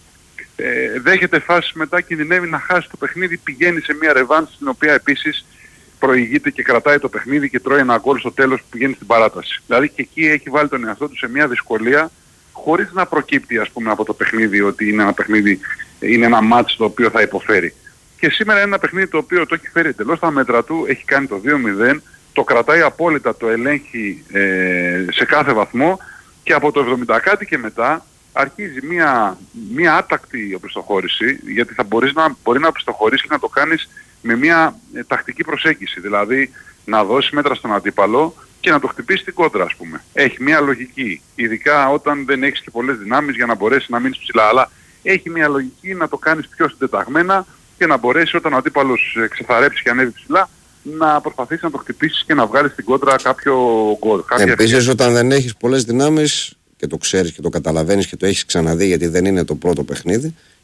ε, δέχεται φάσεις μετά, κινδυνεύει να χάσει το παιχνίδι, πηγαίνει σε μια ρεβάνς στην οποία επίσης προηγείται και κρατάει το παιχνίδι και τρώει ένα γκολ στο τέλος που πηγαίνει στην παράταση. Δηλαδή και εκεί έχει βάλει τον εαυτό του σε μια δυσκολία χωρίς να προκύπτει ας πούμε από το παιχνίδι ότι είναι ένα παιχνίδι, είναι ένα μάτς το οποίο θα υποφέρει. Και σήμερα είναι ένα παιχνίδι το οποίο το έχει φέρει εντελώς στα μέτρα του, έχει κάνει το δύο μηδέν, το κρατάει απόλυτα, το ελέγχει ε, σε κάθε βαθμό και από το εβδομήντα κάτι και μετά αρχίζει μια, μια άτακτη οπισθοχώρηση, γιατί θα μπορείς να, μπορεί να οπισθοχωρήσει και να το κάνεις με μια ε, τακτική προσέγγιση, δηλαδή να δώσει μέτρα στον αντίπαλο και να το χτυπήσει την κόντρα ας πούμε. Έχει μια λογική, ειδικά όταν δεν έχεις και πολλές δυνάμεις για να μπορέσει να μείνεις ψηλά, αλλά έχει μια λογική να το κάνεις πιο συντεταγμένα και να μπορέσει όταν ο αντίπαλος ξεθαρέψει και ανέβει ψηλά να προσπαθήσεις να το χτυπήσεις και να βγάλεις στην κόντρα κάποιο γκολ. Επίσης όταν δεν έχεις πολλές δυνάμεις και το ξέρεις και το καταλαβαίνεις και το έχεις ξαναδεί γιατί δεν είναι το πρώτο παιχνίδι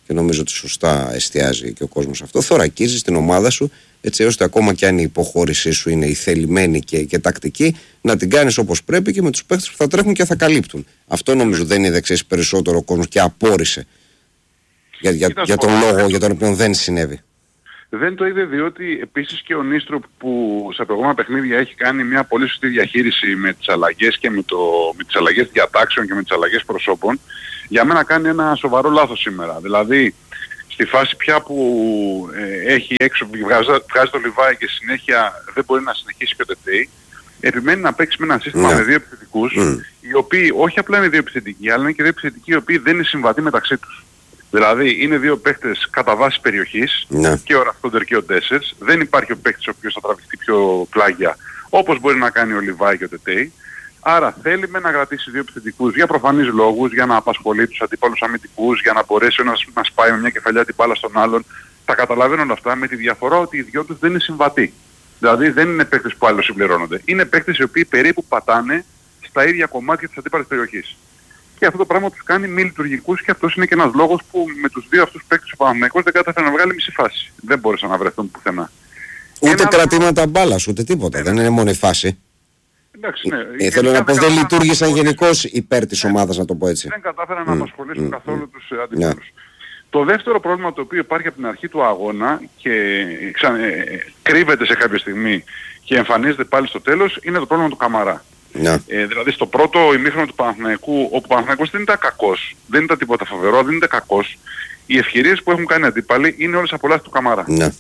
και νομίζω ότι σωστά εστιάζει και ο κόσμος αυτό, θωρακίζεις την ομάδα σου έτσι ώστε ακόμα και αν η υποχώρησή σου είναι η θελημένη και, και τακτική, να την κάνεις όπως πρέπει και με τους παίχτες που θα τρέχουν και θα καλύπτουν. Αυτό νομίζω δεν είδε ξέρεις περισσότερο ο κόσμος και απόρρισε για, για, για τον λόγο για τον οποίο δεν συνέβη. Δεν το είδε διότι επίσης και ο Νίστροπ που σε προηγούμενα παιχνίδια έχει κάνει μια πολύ σωστή διαχείριση με τις αλλαγές και με, το, με τις αλλαγές διατάξεων και με τις αλλαγές προσώπων, για μένα κάνει ένα σοβαρό λάθος σήμερα. Δηλαδή στη φάση πια που ε, έχει έξω, βγάζει, βγάζει το Λιβάη και συνέχεια δεν μπορεί να συνεχίσει και ο Τετέι, επιμένει να παίξει με ένα σύστημα ναι. με δύο επιθετικούς, mm. οι οποίοι όχι απλά είναι δύο επιθετικοί, αλλά είναι και δύο επιθετικοί οι οποίοι δεν είναι συμβατοί μεταξύ τους. Δηλαδή είναι δύο παίχτες κατά βάση περιοχής, ναι. και ο Ραχτόντερ και ο Ντέσσερς. Δεν υπάρχει ο παίχτης ο οποίος θα τραβηχτεί πιο πλάγια όπως μπορεί να κάνει ο Λιβάη και ο Τετέι. Άρα θέλει με να κρατήσει δύο επιθετικούς για προφανείς λόγους, για να απασχολεί τους αντίπαλους αμυντικούς, για να μπορέσει ο ένας να σπάει με μια κεφαλιά την μπάλα στον άλλον. Τα καταλαβαίνω όλα αυτά, με τη διαφορά ότι οι δυο τους δεν είναι συμβατοί. Δηλαδή δεν είναι παίχτες που αλληλοσυμπληρώνονται. Είναι παίχτες οι οποίοι περίπου πατάνε στα ίδια κομμάτια της αντίπαλης περιοχής. Και αυτό το πράγμα τους κάνει μη λειτουργικούς και αυτός είναι και ένας λόγος που με τους δύο αυτούς παίκτες ο Παναθηναϊκός δεν κατάφερε να βγάλει μισή φάση. Δεν μπόρεσαν να βρεθούν πουθενά. Ούτε ένα... κρατήματα μπάλας, ούτε τίποτα. Ναι, δεν είναι μόνο η φάση. Εντάξει, ναι. Ε, θέλω να πω δεν λειτουργήσαν γενικώς υπέρ της ομάδας, να το πω έτσι. Δεν κατάφεραν mm. να απασχολήσουν mm. καθόλου mm. τους ε, αντιπάλους. Yeah. Το δεύτερο πρόβλημα το οποίο υπάρχει από την αρχή του αγώνα και ξα... ε, κρύβεται σε κάποια στιγμή και εμφανίζεται πάλι στο τέλος είναι το πρόβλημα του Καμαρά. Yeah. Ε, δηλαδή στο πρώτο ημίχρονο του Παναθηναϊκού, όπου ο Παναθηναϊκός δεν ήταν κακός, δεν ήταν τίποτα φοβερό, δεν ήταν κακός, οι ευκαιρίες που έχουν κάνει αντίπαλοι είναι όλες απολαύσεις του Καμαρά. Yeah.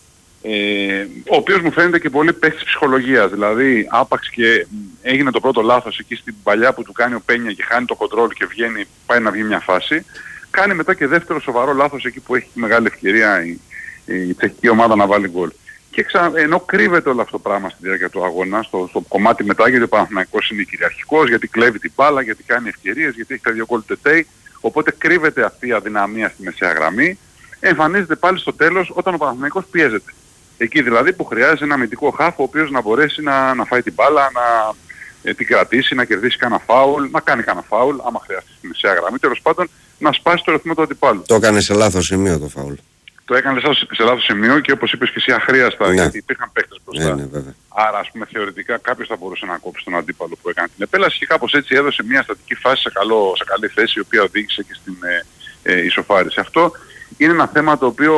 Ε, ο οποίος μου φαίνεται και πολύ παίκτης ψυχολογίας, δηλαδή άπαξ και έγινε το πρώτο λάθος εκεί στην παλιά που του κάνει ο Πένια και χάνει το κοντρόλ και βγαίνει, πάει να βγει μια φάση, κάνει μετά και δεύτερο σοβαρό λάθος εκεί που έχει μεγάλη ευκαιρία η, η τσεχική ομάδα να βάλει γκολ. Και ξα... ενώ κρύβεται όλο αυτό το πράγμα στη διάρκεια του αγώνα, στο, στο κομμάτι μετά, γιατί ο Παναθηναϊκός είναι κυριαρχικός, γιατί κλέβει την μπάλα, γιατί κάνει ευκαιρίες, γιατί έχει τα δύο γκολ του Τετέι, οπότε κρύβεται αυτή η αδυναμία στη μεσαία γραμμή, εμφανίζεται πάλι στο τέλος όταν ο Παναθηναϊκός πιέζεται. Εκεί δηλαδή που χρειάζεται ένα αμυντικό χάφ ο οποίος να μπορέσει να, να φάει την μπάλα, να ε, την κρατήσει, να κερδίσει κανένα φάουλ, να κάνει κανένα φάουλ, άμα χρειαστεί στη μεσαία γραμμή, τέλος πάντων να σπάσει το ρυθμό του αντιπάλου. Το έκανε σε λάθος σημείο το φάουλ. Το έκανε σε λάθος σημείο και όπως είπες και εσύ αχρίαστα, ναι. γιατί υπήρχαν παίκτες μπροστά. Ναι, ναι, άρα ας πούμε θεωρητικά κάποιος θα μπορούσε να κόψει τον αντίπαλο που έκανε την επέλαση και κάπως έτσι έδωσε μια στατική φάση σε, καλό, σε καλή θέση η οποία οδήγησε και στην ε, ε, ισοφάριση. Αυτό είναι ένα θέμα το οποίο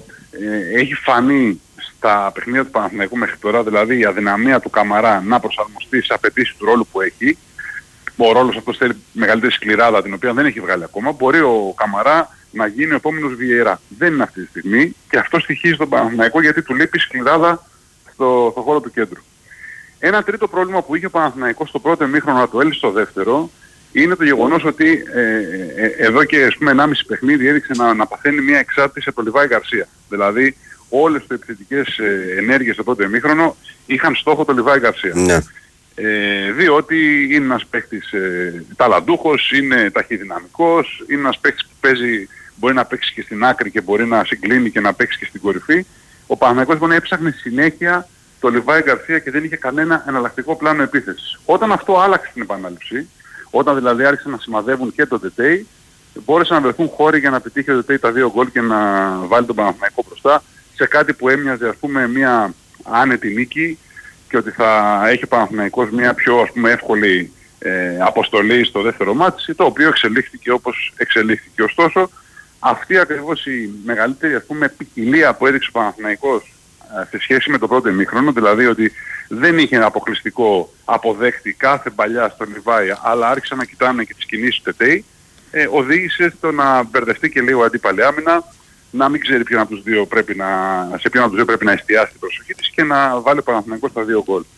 ε, έχει φανεί στα παιχνίδια του Παναθηναϊκού μέχρι τώρα, δηλαδή η αδυναμία του Καμαρά να προσαρμοστεί στις απαιτήσεις του ρόλου που έχει. Ο ρόλος αυτός θέλει μεγαλύτερη σκληράδα την οποία δεν έχει βγάλει ακόμα. Μπορεί ο Καμαρά να γίνει ο επόμενος Βιερά. Δεν είναι αυτή τη στιγμή και αυτό στοιχίζει τον Παναθηναϊκό γιατί του λείπει σκληράδα στο, στο χώρο του κέντρου. Ένα τρίτο πρόβλημα που είχε ο Παναθηναϊκός στο πρώτο ημίχρονο να το έλυσε στο δεύτερο είναι το γεγονός ότι ε, ε, ε, εδώ και ας πούμε ενάμιση παιχνίδι έδειξε να, να παθαίνει μια εξάρτηση από τον Λιβάη Γκαρσία. Δηλαδή όλες τις επιθετικές ε, ενέργειες στο πρώτο ημίχρονο είχαν στόχο τον Λιβάη Γκαρσία. Ναι. Ε, διότι είναι ένας παίκτης ε, ταλαντούχος, είναι ταχυδυναμικός, είναι ένας παίκτης που παίζει, μπορεί να παίξει και στην άκρη και μπορεί να συγκλίνει και να παίξει και στην κορυφή. Ο Παναθηναϊκός λοιπόν έψαχνε συνέχεια το Λιβάη Γκαρσία και δεν είχε κανένα εναλλακτικό πλάνο επίθεσης. Όταν αυτό άλλαξε στην επανάληψη, όταν δηλαδή άρχισαν να σημαδεύουν και το Τετέι, μπόρεσαν να βρεθούν χώροι για να πετύχει ο Τετέι τα δύο γκολ και να βάλει τον Παναθηναϊκό μπροστά σε κάτι που έμοιαζε ας πούμε μια άνετη νίκη και ότι θα έχει ο Παναθηναϊκός μια πιο ας πούμε εύκολη ε, αποστολή στο δεύτερο μάτι, το οποίο εξελίχθηκε όπως εξελίχθηκε. Ωστόσο, αυτή ακριβώς η μεγαλύτερη ας πούμε ποικιλία που έδειξε ο Παναθηναϊκός ε, σε σχέση με το πρώτο ημίχρονο, δηλαδή ότι δεν είχε ένα αποκλειστικό αποδέκτη κάθε παλιά στον Λιβάη, αλλά άρχισαν να κοιτάνε και τις κινήσεις του Τετέι, ε, οδήγησε στο να μπερδευτεί και λίγο αντίπαλη άμυνα, να μην ξέρει ποιον από τους δύο πρέπει να, σε ποιον από τους δύο πρέπει να εστιάσει την προσοχή της και να βάλει ο Παναθηναϊκός τα δύο γκολ.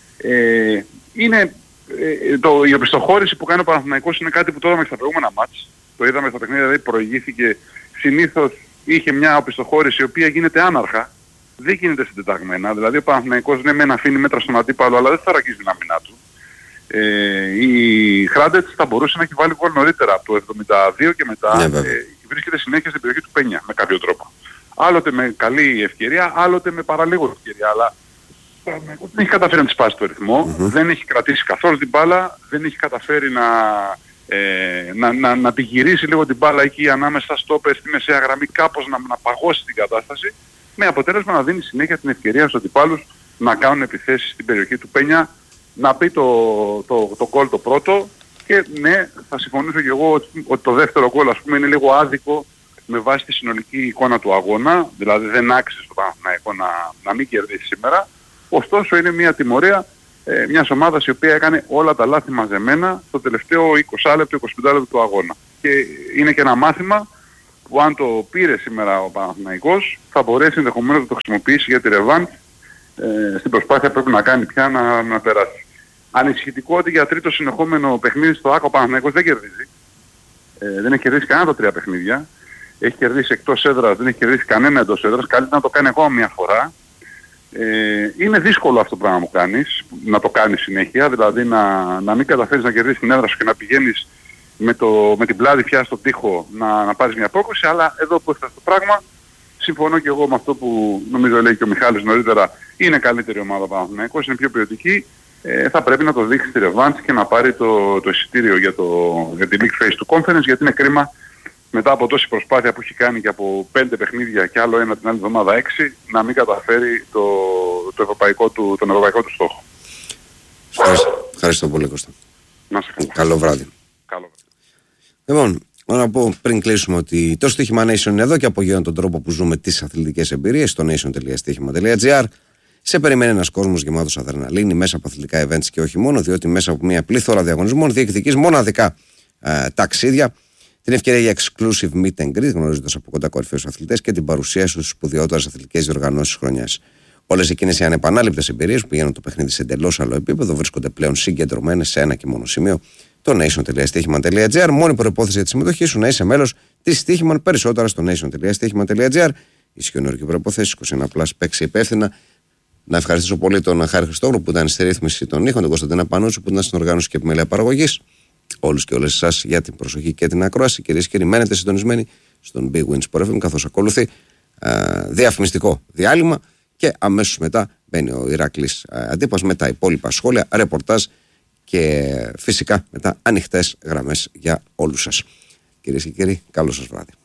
Ε, είναι, ε, το, η οπισθοχώρηση που κάνει ο Παναθηναϊκός είναι κάτι που το είδαμε στα προηγούμενα μάτς. Το είδαμε στα παιχνίδια, δηλαδή προηγήθηκε. Συνήθως είχε μια οπισθοχώρηση η οποία γίνεται άναρχα. Δεν γίνεται συντεταγμένα. Δηλαδή ο Παναθηναϊκός ναι μεν αφήνει μέτρα στον αντίπαλο, αλλά δεν θα ρακίζει την άμυνά του. Ε, η Χράντετς θα μπορούσε να έχει βάλει γκολ νωρίτερα από το εβδομήντα δύο και μετά. Ναι, ε, βρίσκεται συνέχεια στην περιοχή του Πένια με κάποιο τρόπο. Άλλοτε με καλή ευκαιρία, άλλοτε με παραλίγο ευκαιρία. Αλλά δεν έχει καταφέρει να της σπάσει το ρυθμό, mm-hmm. δεν έχει κρατήσει καθόλου την μπάλα, δεν έχει καταφέρει να ε, να, να, να τη γυρίσει λίγο την μπάλα εκεί ανάμεσα στα στόπερ στη μεσαία γραμμή, κάπως να, να παγώσει την κατάσταση, με αποτέλεσμα να δίνει συνέχεια την ευκαιρία στους αντιπάλους να κάνουν επιθέσεις στην περιοχή του Πένια, να πει το, το, το γκολ το πρώτο. Και ναι, θα συμφωνήσω και εγώ ότι, ότι το δεύτερο γκολ ας πούμε είναι λίγο άδικο με βάση τη συνολική εικόνα του αγώνα, δηλαδή δεν άξιζε στο Παναθηναϊκό να, να μην κερδίσει σήμερα. Ωστόσο είναι μια τιμωρία ε, μιας ομάδας η οποία έκανε όλα τα λάθη μαζεμένα στο τελευταίο είκοσι λεπτό, είκοσι πέντε λεπτό του αγώνα. Και είναι και ένα μάθημα που αν το πήρε σήμερα ο Παναθηναϊκός θα μπορέσει ενδεχομένως να το χρησιμοποιήσει για τη ρεβάνς ε, στην προσπάθεια που πρέπει να κάνει πια να, να περάσει. Ανησυχητικό ότι για τρίτο συνεχόμενο παιχνίδι στο ΆΚΑ ο Παναθηναϊκός δεν κερδίζει. Ε, δεν έχει κερδίσει κανένα τα τρία παιχνίδια. Έχει κερδίσει εκτός έδρας, δεν έχει κερδίσει κανένα εντός έδρας. Καλύτερα να το κάνει ακόμα μια φορά. Ε, είναι δύσκολο αυτό το πράγμα που κάνεις, να το κάνεις συνέχεια. Δηλαδή να, να μην καταφέρεις να κερδίσεις την έδρα σου και να πηγαίνεις με, το, με την πλάτη πια στον τοίχο να, να πάρεις μια πρόκριση. Αλλά εδώ που έφτασε το πράγμα, συμφωνώ και εγώ με αυτό που νομίζω λέει και ο Μιχάλης νωρίτερα. Είναι καλύτερη ομάδα ο Παναθηναϊκός, είναι πιο ποιοτική. Ε, θα πρέπει να το δείξει στη ρεβάνς και να πάρει το, το εισιτήριο για, το, για τη League Phase του Conference, γιατί είναι κρίμα μετά από τόση προσπάθεια που έχει κάνει και από πέντε παιχνίδια και άλλο ένα την άλλη εβδομάδα έξι, να μην καταφέρει το, το ευρωπαϊκό του, τον ευρωπαϊκό του στόχο. Ευχαριστώ, ευχαριστώ πολύ Κώστα. Να σε καλά. Καλό βράδυ. Καλό βράδυ. Λοιπόν, να πω πριν κλείσουμε ότι το στοίχημα Nation είναι εδώ και απογειώνει τον τρόπο που ζούμε τις αθλητικές εμπειρίες στο nation τελεία στοίχημα τελεία gr. Σε περιμένει ένας κόσμος γεμάτος αδρεναλίνη μέσα από αθλητικά events και όχι μόνο, διότι μέσα από μια πλήθωρα διαγωνισμών διεκδικείς μοναδικά ε, ταξίδια, την ευκαιρία για exclusive meet and greet, γνωρίζοντας από κοντά κορυφαίους αθλητές και την παρουσία στους σπουδαιότερες αθλητικές διοργανώσεις χρονιάς. Όλες εκείνες οι ανεπανάληπτες εμπειρίες που πηγαίνουν το παιχνίδι σε εντελώς άλλο επίπεδο βρίσκονται πλέον συγκεντρωμένες σε ένα και μόνο σημείο, το nation τελεία στοίχημα τελεία gr. Μόνη προϋπόθεση για τη συμμετοχή σου να είσαι μέλος της Στοίχημαν, περισσότερα στο nation τελεία στοίχημα τελεία gr. Ισχύουν όροι και προϋποθέσεις, είκοσι ένα πλας, παίξει υπεύθυνα. Να ευχαριστήσω πολύ τον Χάρη Χριστόγλου που ήταν στη ρύθμιση των ήχων, τον Κωνσταντίνα Πανούτσου που ήταν στην οργάνωση και επιμέλεια παραγωγής. Όλους και όλες εσάς για την προσοχή και την ακρόαση. Κυρίες και κύριοι, μένετε συντονισμένοι στον Big Win Sport εφ εμ, καθώς ακολουθεί α, διαφημιστικό διάλειμμα και αμέσως μετά μπαίνει ο Ηράκλης Αντίπας με τα υπόλοιπα σχόλια, ρεπορτάζ και φυσικά μετά ανοιχτές γραμμές για όλους σας. Κυρίες και κύριοι, καλό σας βράδυ.